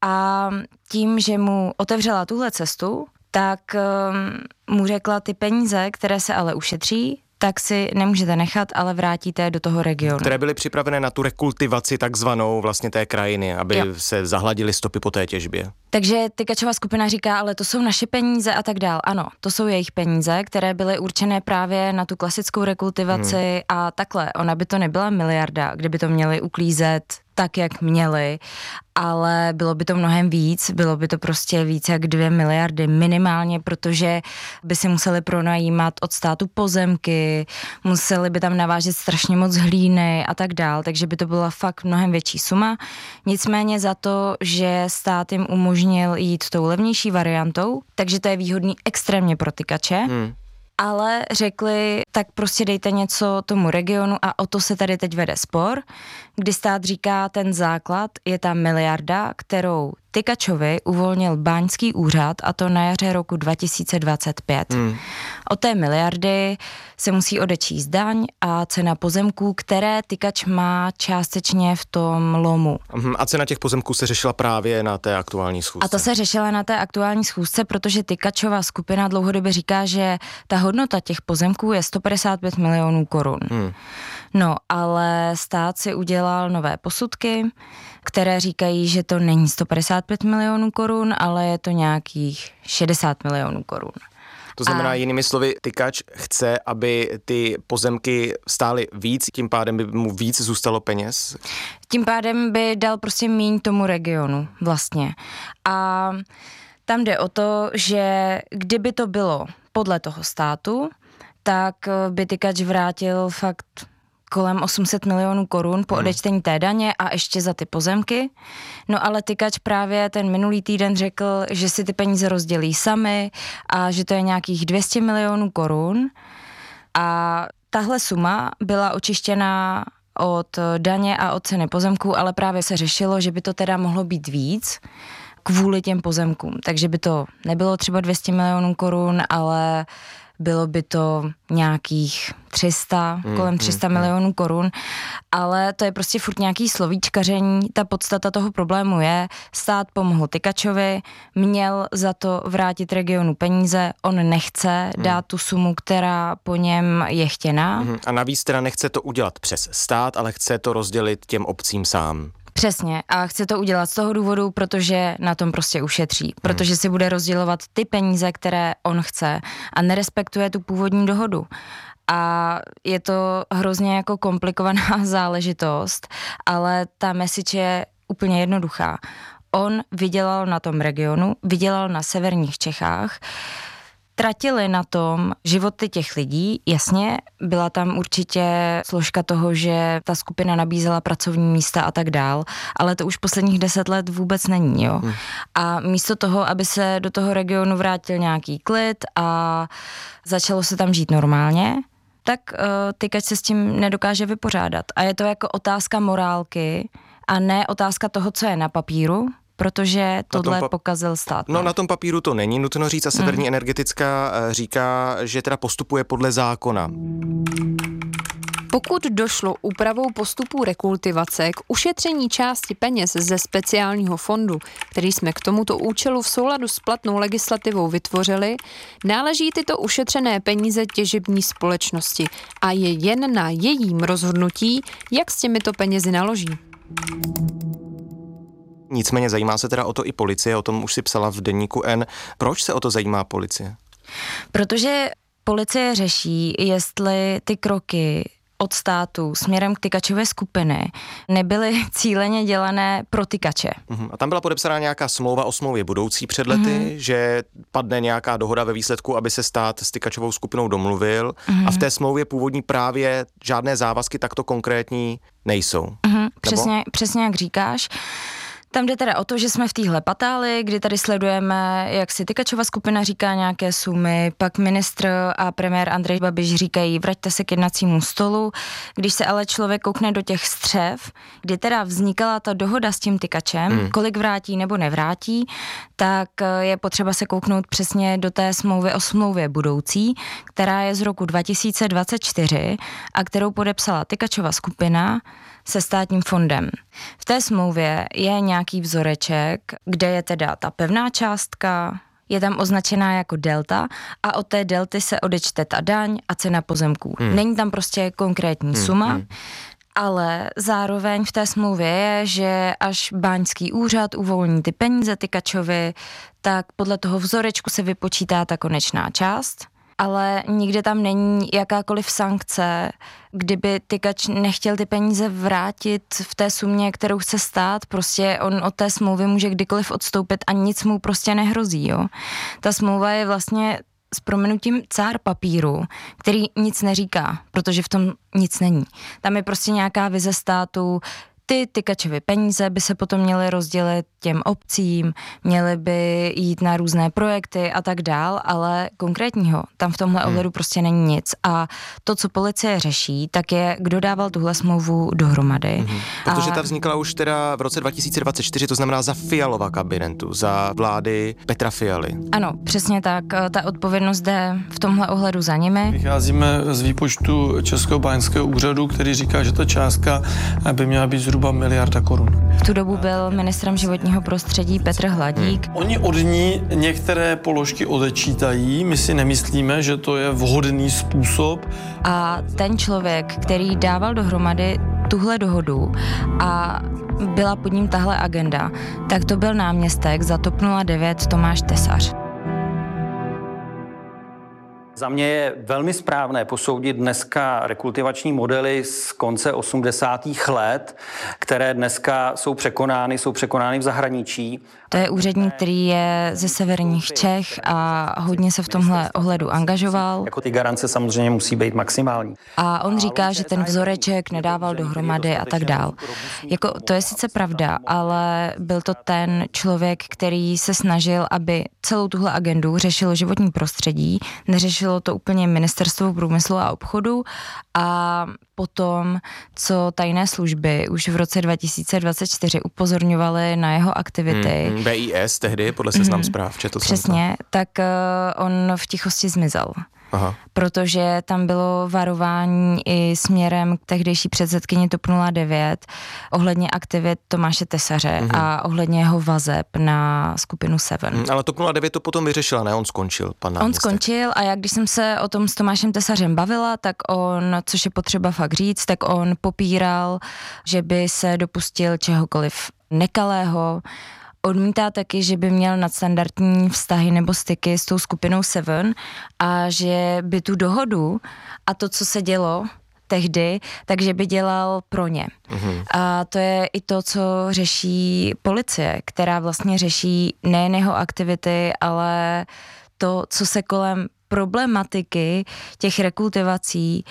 A tím, že mu otevřela tuhle cestu, tak um, mu řekla ty peníze, které se ale ušetří, tak si nemůžete nechat, ale vrátíte do toho regionu. Které byly připravené na tu rekultivaci takzvanou vlastně té krajiny, aby jo. se zahladily stopy po té těžbě. Takže tykačová skupina říká, ale to jsou naše peníze a tak dál. Ano, to jsou jejich peníze, které byly určené právě na tu klasickou rekultivaci hmm. a takhle. Ona by to nebyla miliarda, kde by to měli uklízet tak, jak měli, ale bylo by to mnohem víc, bylo by to prostě víc jak dvě miliardy minimálně, protože by si museli pronajímat od státu pozemky, museli by tam navážet strašně moc hlíny a tak dál, takže by to byla fakt mnohem větší suma. Nicméně za to, že stát jim umožnil jít tou levnější variantou, takže to je výhodný extrémně pro tykače, hmm. ale řekli, tak prostě dejte něco tomu regionu a o to se tady teď vede spor, kdy stát říká, ten základ je ta miliarda, kterou tykačovi uvolnil báňský úřad a to na jaře roku dva tisíce dvacet pět. Hmm. Od té miliardy se musí odečíst daň a cena pozemků, které tykač má částečně v tom lomu. A cena těch pozemků se řešila právě na té aktuální schůzce. A to se řešila na té aktuální schůzce, protože tykačová skupina dlouhodobě říká, že ta hodnota těch pozemků je sto padesát pět milionů korun. Hmm. No, ale stát si udělal nové posudky, které říkají, že to není sto padesát pět milionů korun, ale je to nějakých šedesát milionů korun. To znamená, a... jinými slovy, tykač chce, aby ty pozemky stály víc, tím pádem by mu víc zůstalo peněz? Tím pádem by dal prostě míň tomu regionu vlastně. A tam jde o to, že kdyby to bylo podle toho státu, tak by tykač vrátil fakt kolem osm set milionů korun po odečtení té daně a ještě za ty pozemky. No ale tykač právě ten minulý týden řekl, že si ty peníze rozdělí sami a že to je nějakých dvě stě milionů korun. A tahle suma byla očištěná od daně a od ceny pozemků, ale právě se řešilo, že by to teda mohlo být víc kvůli těm pozemkům. Takže by to nebylo třeba dvě stě milionů korun, ale bylo by to nějakých tři sta, hmm, kolem tři sta hmm, milionů korun, ale to je prostě furt nějaký slovíčkaření. Ta podstata toho problému je, stát pomohl tykačovi, měl za to vrátit regionu peníze, on nechce hmm. dát tu sumu, která po něm je chtěná. Hmm. A navíc teda nechce to udělat přes stát, ale chce to rozdělit těm obcím sám. Přesně a chce to udělat z toho důvodu, protože na tom prostě ušetří, protože si bude rozdělovat ty peníze, které on chce a nerespektuje tu původní dohodu. A je to hrozně jako komplikovaná záležitost, ale ta message je úplně jednoduchá. On vydělal na tom regionu, vydělal na severních Čechách, tratili na tom životy těch lidí, jasně, byla tam určitě složka toho, že ta skupina nabízela pracovní místa a tak dál, ale to už posledních deset let vůbec není, jo. Hmm. A místo toho, aby se do toho regionu vrátil nějaký klid a začalo se tam žít normálně, tak uh, tykač se s tím nedokáže vypořádat. A je to jako otázka morálky a ne otázka toho, co je na papíru, protože tohle pa- pokazil stát. No na tom papíru to není nutno říct a Severní mm. energetická říká, že teda postupuje podle zákona. Pokud došlo úpravou postupů rekultivace k ušetření části peněz ze speciálního fondu, který jsme k tomuto účelu v souladu s platnou legislativou vytvořili, náleží tyto ušetřené peníze těžební společnosti a je jen na jejím rozhodnutí, jak s těmito penězi naloží. Nicméně zajímá se teda o to i policie, o tom už si psala v deníku N. Proč se o to zajímá policie? Protože policie řeší, jestli ty kroky od státu směrem k tykačové skupiny nebyly cíleně dělané pro tykače. Uh-huh. A tam byla podepsána nějaká smlouva o smlouvě budoucí před lety, uh-huh. že padne nějaká dohoda ve výsledku, aby se stát s tykačovou skupinou domluvil uh-huh. a v té smlouvě původní právě žádné závazky takto konkrétní nejsou. Uh-huh. Přesně, přesně jak říkáš. Tam jde teda o to, že jsme v téhle patáli, kdy tady sledujeme, jak si tykačova skupina říká nějaké sumy, pak ministr a premiér Andrej Babiš říkají, vraťte se k jednacímu stolu. Když se ale člověk koukne do těch střev, kdy teda vznikala ta dohoda s tím tykačem, hmm. kolik vrátí nebo nevrátí, tak je potřeba se kouknout přesně do té smlouvy o smlouvě budoucí, která je z roku dva tisíce dvacet čtyři a kterou podepsala tykačova skupina se státním fondem. V té smlouvě je nějaký vzoreček, kde je teda ta pevná částka, je tam označená jako delta a od té delty se odečte ta daň a cena pozemků. Hmm. Není tam prostě konkrétní hmm. suma, hmm. ale zároveň v té smlouvě je, že až báňský úřad uvolní ty peníze tykačovi, tak podle toho vzorečku se vypočítá ta konečná část, ale nikde tam není jakákoliv sankce, kdyby tykač nechtěl ty peníze vrátit v té sumě, kterou chce stát, prostě on od té smlouvy může kdykoliv odstoupit a nic mu prostě nehrozí, jo. Ta smlouva je vlastně s prominutím cár papíru, který nic neříká, protože v tom nic není. Tam je prostě nějaká vize státu, ty tykačovy peníze by se potom měly rozdělit těm obcím, měly by jít na různé projekty a tak dál, ale konkrétního tam v tomhle ohledu prostě není nic. A to, co policie řeší, tak je, kdo dával tuhle smlouvu dohromady. Mm-hmm. Protože a... ta vznikla už teda v roce dva tisíce dvacet čtyři, to znamená za Fialova kabinetu, za vlády Petra Fialy. Ano, přesně tak. Ta odpovědnost jde v tomhle ohledu za nimi. Vycházíme z výpočtu Českého báňského úřadu, který říká, že ta částka by měla být zhruba miliarda korun. V tu dobu byl ministrem životního prostředí Petr Hladík. Hmm. Oni od ní některé položky odečítají, my si nemyslíme, že to je vhodný způsob. A ten člověk, který dával dohromady tuhle dohodu a byla pod ním tahle agenda, tak to byl náměstek za TOP nula devět Tomáš Tesař. Za mě je velmi správné posoudit dneska rekultivační modely z konce osmdesátých let, které dneska jsou překonány, jsou překonány v zahraničí. To je úředník, který je ze severních Čech a hodně se v tomhle ohledu angažoval. Jako ty garance samozřejmě musí být maximální. A on říká, že ten vzoreček nedával dohromady a tak dál. Jako, to je sice pravda, ale byl to ten člověk, který se snažil, aby celou tuhle agendu řešilo životní prostředí, neřešilo to úplně ministerstvo průmyslu a obchodu a potom, co tajné služby už v roce dva tisíce dvacet čtyři upozorňovaly na jeho aktivity. Hmm, B I S tehdy, podle seznam mm, zpráv, četl jsem to. Přesně, tak uh, on v tichosti zmizel. Aha. Protože tam bylo varování i směrem k tehdejší předsedkyni TOP nula devět ohledně aktivit Tomáše Tesaře mm-hmm. a ohledně jeho vazeb na skupinu Seven. Mm, ale TOP nula devět to potom vyřešila, ne? On skončil, pan náměstek. On skončil a já, když jsem se o tom s Tomášem Tesařem bavila, tak on, což je potřeba fakt říct, tak on popíral, že by se dopustil čehokoliv nekalého. Odmítá taky, že by měl nadstandardní vztahy nebo styky s tou skupinou Seven a že by tu dohodu a to, co se dělo tehdy, takže by dělal pro ně. Mm-hmm. A to je i to, co řeší policie, která vlastně řeší nejen jeho aktivity, ale to, co se kolem problematiky těch rekultivací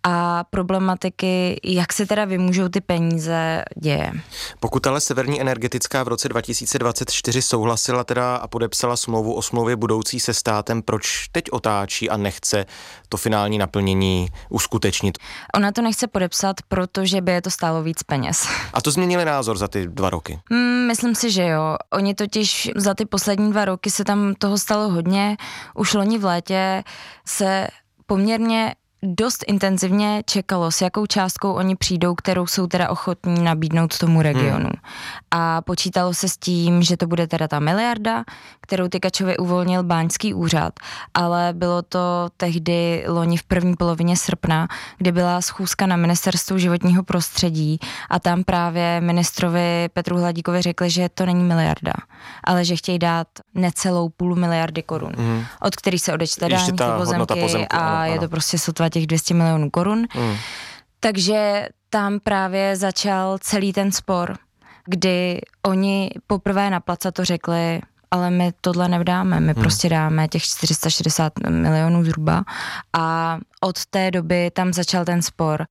a problematiky, jak se teda vymůžou ty peníze, děje. Pokud ale Severní energetická v roce dva tisíce dvacet čtyři souhlasila teda a podepsala smlouvu o smlouvě budoucí se státem, proč teď otáčí a nechce to finální naplnění uskutečnit? Ona to nechce podepsat, protože by je to stálo víc peněz. A to změnili názor za ty dva roky? Hmm, myslím si, že jo. Oni totiž za ty poslední dva roky se tam toho stalo hodně. Už loni v létě se poměrně dost intenzivně čekalo, s jakou částkou oni přijdou, kterou jsou teda ochotní nabídnout tomu regionu. Hmm. A počítalo se s tím, že to bude teda ta miliarda, kterou Tykačovi uvolnil báňský úřad, ale bylo to tehdy loni v první polovině srpna, kdy byla schůzka na ministerstvu životního prostředí a tam právě ministrovi Petru Hladíkovi řekli, že to není miliarda, ale že chtějí dát necelou půl miliardy korun, hmm. od kterých se odečte daň, pozemky a ano, ano. Je to prostě sotva těch dvě stě milionů korun. Hmm. Takže tam právě začal celý ten spor, kdy oni poprvé na Placato řekli, ale my tohle nevdáme, my hmm. prostě dáme těch čtyři sta šedesát milionů zhruba a od té doby tam začal ten spor.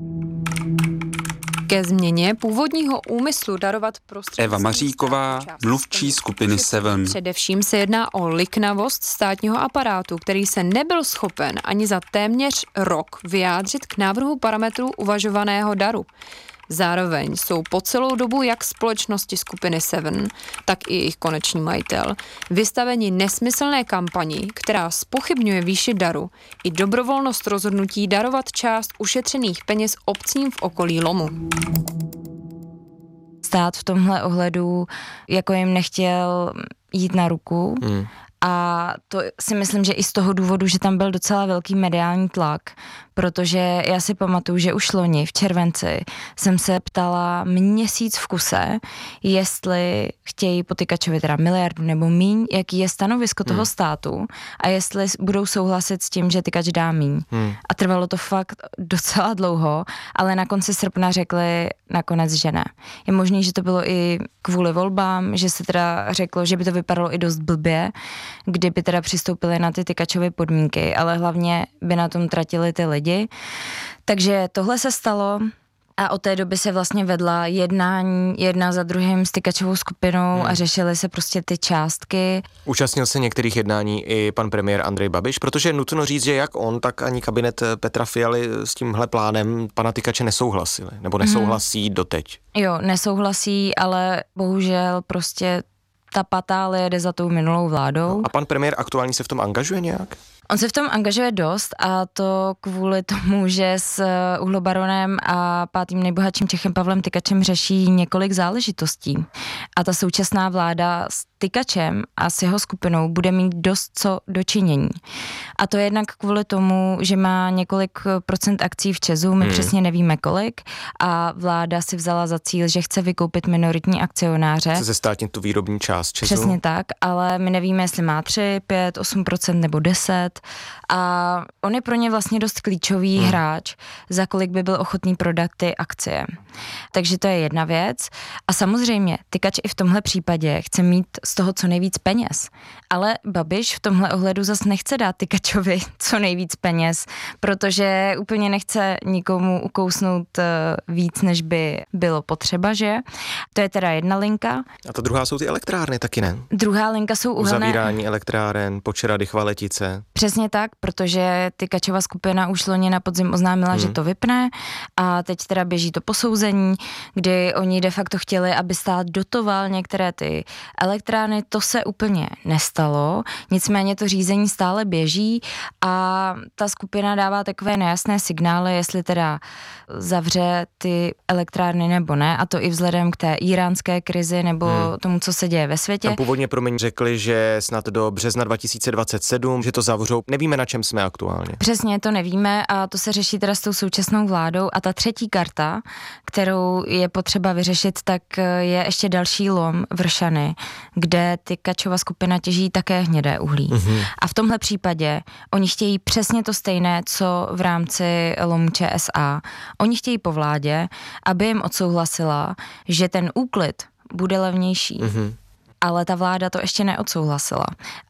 Ke změně původního úmyslu darovat prostředky. Eva Maříková, mluvčí skupiny Seven. Především se jedná o liknavost státního aparátu, který se nebyl schopen ani za téměř rok vyjádřit k návrhu parametrů uvažovaného daru. Zároveň jsou po celou dobu jak společnosti skupiny Seven, tak i jejich konečný majitel vystaveni nesmyslné kampani, která zpochybňuje výši daru i dobrovolnost rozhodnutí darovat část ušetřených peněz obcím v okolí lomu. Stát v tomhle ohledu jako jim nechtěl jít na ruku. Hmm. A to si myslím, že i z toho důvodu, že tam byl docela velký mediální tlak, protože já si pamatuju, že už loni v červenci jsem se ptala měsíc v kuse, jestli chtějí po Tykačovi teda miliardu nebo míň, jaký je stanovisko toho hmm. státu a jestli budou souhlasit s tím, že Tykač dá míň. Hmm. A trvalo to fakt docela dlouho, ale na konci srpna řekli nakonec, že ne. Je možný, že to bylo i kvůli volbám, že se teda řeklo, že by to vypadalo i dost blbě, kdyby teda přistoupili na ty Tykačovy podmínky, ale hlavně by na tom tratili ty lidi. Takže tohle se stalo a od té doby se vlastně vedla jednání jedna za druhým s Tykačovou skupinou hmm. a řešily se prostě ty částky. Účastnil se některých jednání i pan premiér Andrej Babiš, protože nutno říct, že jak on, tak ani kabinet Petra Fialy s tímhle plánem pana Tykače nesouhlasili, nebo nesouhlasí hmm. doteď. Jo, nesouhlasí, ale bohužel prostě ta patálie jde za tou minulou vládou. No, a pan premiér aktuálně se v tom angažuje nějak? On se v tom angažuje dost a to kvůli tomu, že s uhlobaronem a pátým nejbohatším Čechem Pavlem Tykačem řeší několik záležitostí. A ta současná vláda s Tykačem a s jeho skupinou bude mít dost co dočinění. A to jednak kvůli tomu, že má několik procent akcí v ČEZu, my hmm. přesně nevíme kolik, a vláda si vzala za cíl, že chce vykoupit minoritní akcionáře. Chce zestátnit tu výrobní část ČEZu. Přesně tak, ale my nevíme, jestli má tři, pět, osm procent nebo deset. A on je pro ně vlastně dost klíčový hmm. hráč, za kolik by byl ochotný prodat ty akcie. Takže to je jedna věc. A samozřejmě Tykač i v tomhle případě chce mít z toho co nejvíc peněz. Ale Babiš v tomhle ohledu zas nechce dát Tykačovi co nejvíc peněz, protože úplně nechce nikomu ukousnout víc, než by bylo potřeba, že? To je teda jedna linka. A ta druhá jsou ty elektrárny taky, ne? Druhá linka jsou uhelné. Uzavírání elektráren, Počerady, Chvaletice. Přesně tak, protože Tykačova skupina už loni na podzim oznámila, hmm. že to vypne a teď teda běží to posouzení, kdy oni de facto chtěli, aby stát dotoval některé ty elektrárny. To se úplně nestalo, nicméně to řízení stále běží a ta skupina dává takové nejasné signály, jestli teda zavře ty elektrárny nebo ne, a to i vzhledem k té iránské krizi nebo hmm. tomu, co se děje ve světě. Tam původně promiň řekli, že snad do března dva tisíce dvacet sedm, že to zavřou. Nevíme, na čem jsme aktuálně. Přesně, to nevíme a to se řeší teda s tou současnou vládou. A ta třetí karta, kterou je potřeba vyřešit, tak je ještě další lom Vršany, kde Tykačova skupina těží také hnědé uhlí. Mm-hmm. A v tomhle případě oni chtějí přesně to stejné, co v rámci lomu ČSA. Oni chtějí po vládě, aby jim odsouhlasila, že ten úklid bude levnější. Mm-hmm. Ale ta vláda to ještě neodsouhlasila.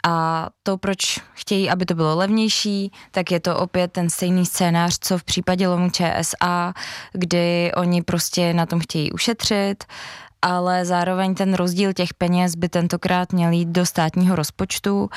A to, proč chtějí, aby to bylo levnější, tak je to opět ten stejný scénář, co v případě lomu ČSA, kdy oni prostě na tom chtějí ušetřit, ale zároveň ten rozdíl těch peněz by tentokrát měl jít do státního rozpočtu,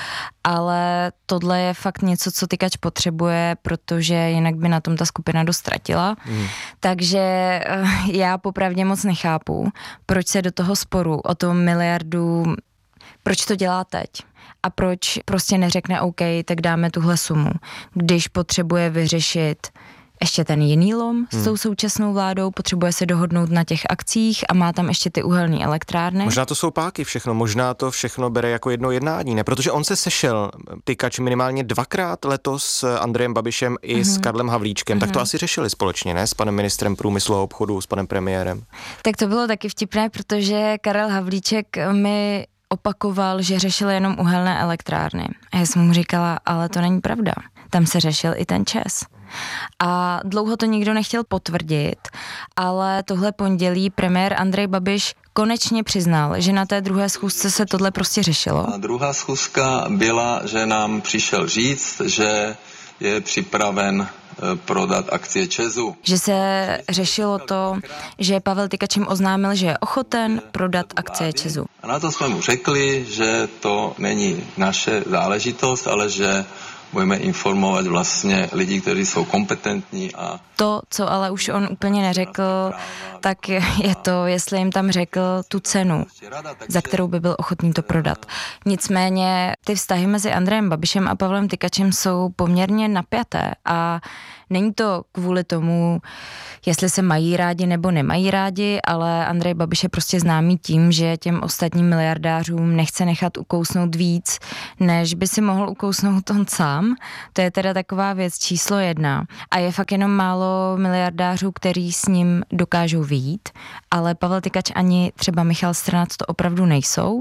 ale tohle je fakt něco, co Tykač potřebuje, protože jinak by na tom ta skupina dost ztratila. Hmm. Takže já popravdě moc nechápu, proč se do toho sporu o tom miliardu, proč to dělá teď a proč prostě neřekne OK, tak dáme tuhle sumu, když potřebuje vyřešit ještě ten jiný lom s tou současnou vládou, potřebuje se dohodnout na těch akcích a má tam ještě ty uhelné elektrárny. Možná to jsou páky všechno, možná to všechno bere jako jedno jednání, ne? Protože on se sešel, Tykač, minimálně dvakrát letos s Andrejem Babišem i mm-hmm. s Karlem Havlíčkem, mm-hmm. tak to asi řešili společně, ne? S panem ministrem průmyslu a obchodu, s panem premiérem. Tak to bylo taky vtipné, protože Karel Havlíček mi opakoval, že řešil jenom uhelné elektrárny. A já jsem mu říkala, ale to není pravda. Tam se řešil i ten ČEZ. A dlouho to nikdo nechtěl potvrdit, ale tohle pondělí premiér Andrej Babiš konečně přiznal, že na té druhé schůzce se tohle prostě řešilo. A druhá schůzka byla, že nám přišel říct, že je připraven prodat akcie ČEZu. Že se řešilo to, že Pavel Tykač jim oznámil, že je ochoten prodat akcie ČEZu. A na to jsme mu řekli, že to není naše záležitost, ale že budeme informovat vlastně lidi, kteří jsou kompetentní. A to, co ale už on úplně neřekl, tak je to, jestli jim tam řekl tu cenu, za kterou by byl ochotný to prodat. Nicméně ty vztahy mezi Andrejem Babišem a Pavlem Tykačem jsou poměrně napjaté a není to kvůli tomu, jestli se mají rádi nebo nemají rádi, ale Andrej Babiš je prostě známý tím, že těm ostatním miliardářům nechce nechat ukousnout víc, než by si mohl ukousnout on sám. To je teda taková věc číslo jedna. A je fakt jenom málo miliardářů, který s ním dokážou vyjít, ale Pavel Tykač ani třeba Michal Strnad to opravdu nejsou.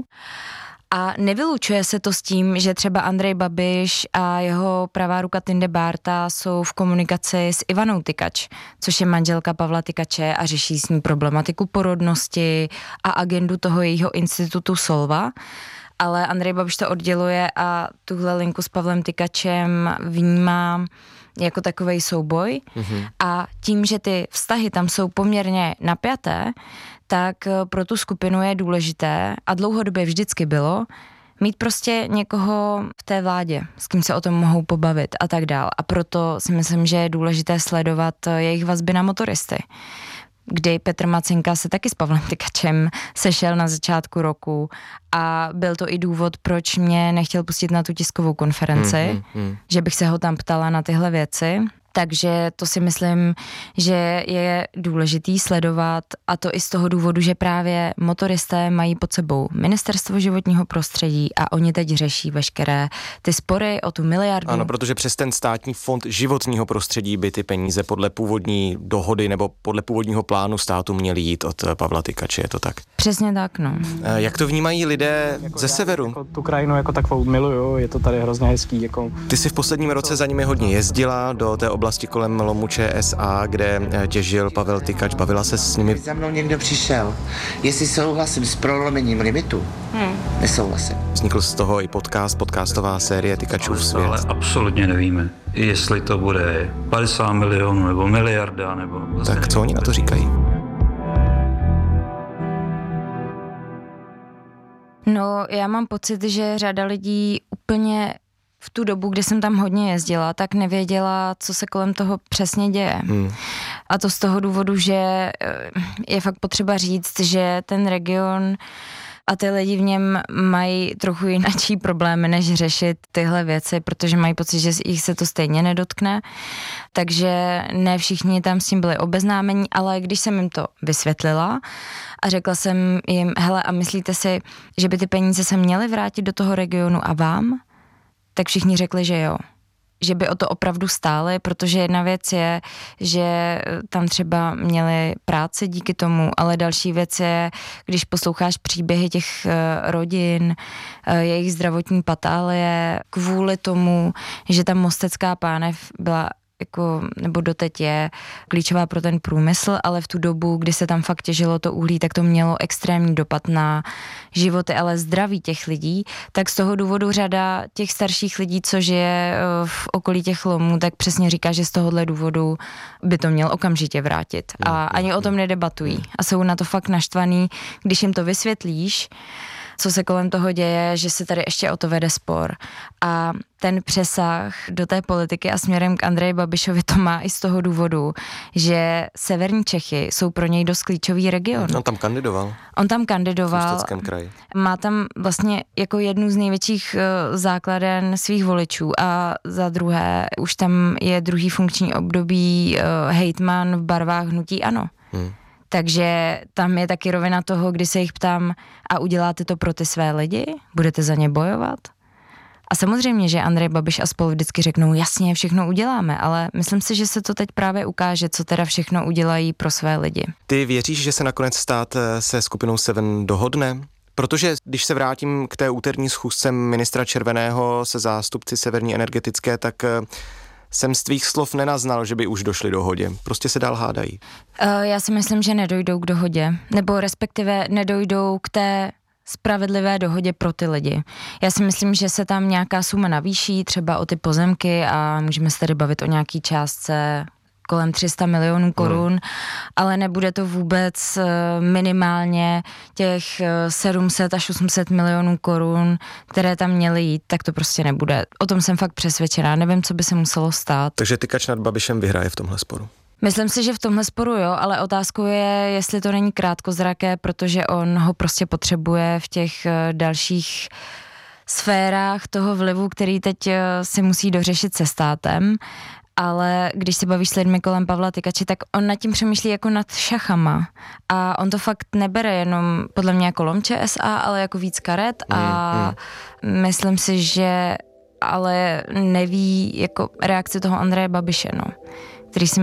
A nevylučuje se to s tím, že třeba Andrej Babiš a jeho pravá ruka Tinde Bárta jsou v komunikaci s Ivanou Tykač, což je manželka Pavla Tykače a řeší s ní problematiku porodnosti a agendu toho jejího institutu Solva. Ale Andrej Babiš to odděluje a tuhle linku s Pavlem Tykačem vnímá jako takovej souboj. Mm-hmm. A tím, že ty vztahy tam jsou poměrně napjaté, tak pro tu skupinu je důležité a dlouhodobě vždycky bylo mít prostě někoho v té vládě, s kým se o tom mohou pobavit a tak dál. A proto si myslím, že je důležité sledovat jejich vazby na motoristy, kdy Petr Macinka se taky s Pavlem Tykačem sešel na začátku roku a byl to i důvod, proč mě nechtěl pustit na tu tiskovou konferenci, mm, mm. že bych se ho tam ptala na tyhle věci. Takže to si myslím, že je důležitý sledovat a to i z toho důvodu, že právě motoristé mají pod sebou Ministerstvo životního prostředí a oni teď řeší veškeré ty spory o tu miliardu. Ano, protože přes ten státní fond životního prostředí by ty peníze podle původní dohody nebo podle původního plánu státu měly jít od Pavla Tykače, je to tak? Přesně tak, no. Jak to vnímají lidé jako ze severu? Jako tu krajinu jako takovou miluju, je to tady hrozně hezký. Jako... Ty jsi v posledním roce za nimi hodně jezdila do té oblasti kolem lomu Č S A, kde těžil Pavel Tykač, bavila se s nimi. Za mnou někdo přišel, jestli souhlasím s prolomením limitu, hmm. nesouhlasím. Vznikl z toho i podcast, podcastová série Tykačův svět. Ale absolutně nevíme, jestli to bude padesát milionů nebo miliarda, nebo... Tak co oni na to říkají? No, já mám pocit, že řada lidí úplně v tu dobu, kdy jsem tam hodně jezdila, tak nevěděla, co se kolem toho přesně děje. Hmm. A to z toho důvodu, že je fakt potřeba říct, že ten region a ty lidi v něm mají trochu jináčí problémy, než řešit tyhle věci, protože mají pocit, že jich se to stejně nedotkne. Takže ne všichni tam s tím byli obeznámeni, ale když jsem jim to vysvětlila a řekla jsem jim, hele, a myslíte si, že by ty peníze se měly vrátit do toho regionu a vám? Tak všichni řekli, že jo. Že by o to opravdu stáli, protože jedna věc je, že tam třeba měli práci díky tomu, ale další věc je, když posloucháš příběhy těch rodin, jejich zdravotní patálie, kvůli tomu, že ta Mostecká pánev byla jako, nebo doteď je klíčová pro ten průmysl, ale v tu dobu, kdy se tam fakt těžilo to uhlí, tak to mělo extrémní dopad na životy, ale zdraví těch lidí, tak z toho důvodu řada těch starších lidí, co žije v okolí těch lomů, tak přesně říká, že z tohohle důvodu by to měl okamžitě vrátit. A ani o tom nedebatují. A jsou na to fakt naštvaný, když jim to vysvětlíš, co se kolem toho děje, že se tady ještě o to vede spor. A ten přesah do té politiky a směrem k Andreji Babišovi to má i z toho důvodu, že severní Čechy jsou pro něj dost klíčový region. On tam kandidoval. On tam kandidoval. V Ústeckém kraji. Má tam vlastně jako jednu z největších uh, základen svých voličů a za druhé už tam je druhý funkční období uh, hejtman v barvách hnutí ANO. Hmm. Takže tam je taky rovina toho, kdy se jich ptám, a uděláte to pro ty své lidi? Budete za ně bojovat? A samozřejmě, že Andrej Babiš a spolu vždycky řeknou, jasně, všechno uděláme, ale myslím si, že se to teď právě ukáže, co teda všechno udělají pro své lidi. Ty věříš, že se nakonec stát se skupinou Seven dohodne? Protože když se vrátím k té úterní schůzce ministra Červeného se zástupci Severní energetické, tak Jsem z tvých slov nenaznal, že by už došli dohodě. Prostě se dál hádají. Uh, já si myslím, že nedojdou k dohodě. Nebo respektive nedojdou k té spravedlivé dohodě pro ty lidi. Já si myslím, že se tam nějaká suma navýší, třeba o ty pozemky a můžeme se tady bavit o nějaký částce kolem tři sta milionů korun, hmm. ale nebude to vůbec minimálně těch sedm set až osm set milionů korun, které tam měly jít, tak to prostě nebude. O tom jsem fakt přesvědčená, nevím, co by se muselo stát. Takže Tykač nad Babišem vyhraje v tomhle sporu. Myslím si, že v tomhle sporu jo, ale otázkou je, jestli to není krátkozraké, protože on ho prostě potřebuje v těch dalších sférách toho vlivu, který teď si musí dořešit se státem. Ale když se bavíš s lidmi kolem Pavla Tykače, tak on nad tím přemýšlí jako nad šachama. A on to fakt nebere jenom podle mě jako lom ČSA, ale jako víc karet a mm, mm. myslím si, že ale neví jako reakci toho Andreje Babiše, no, který si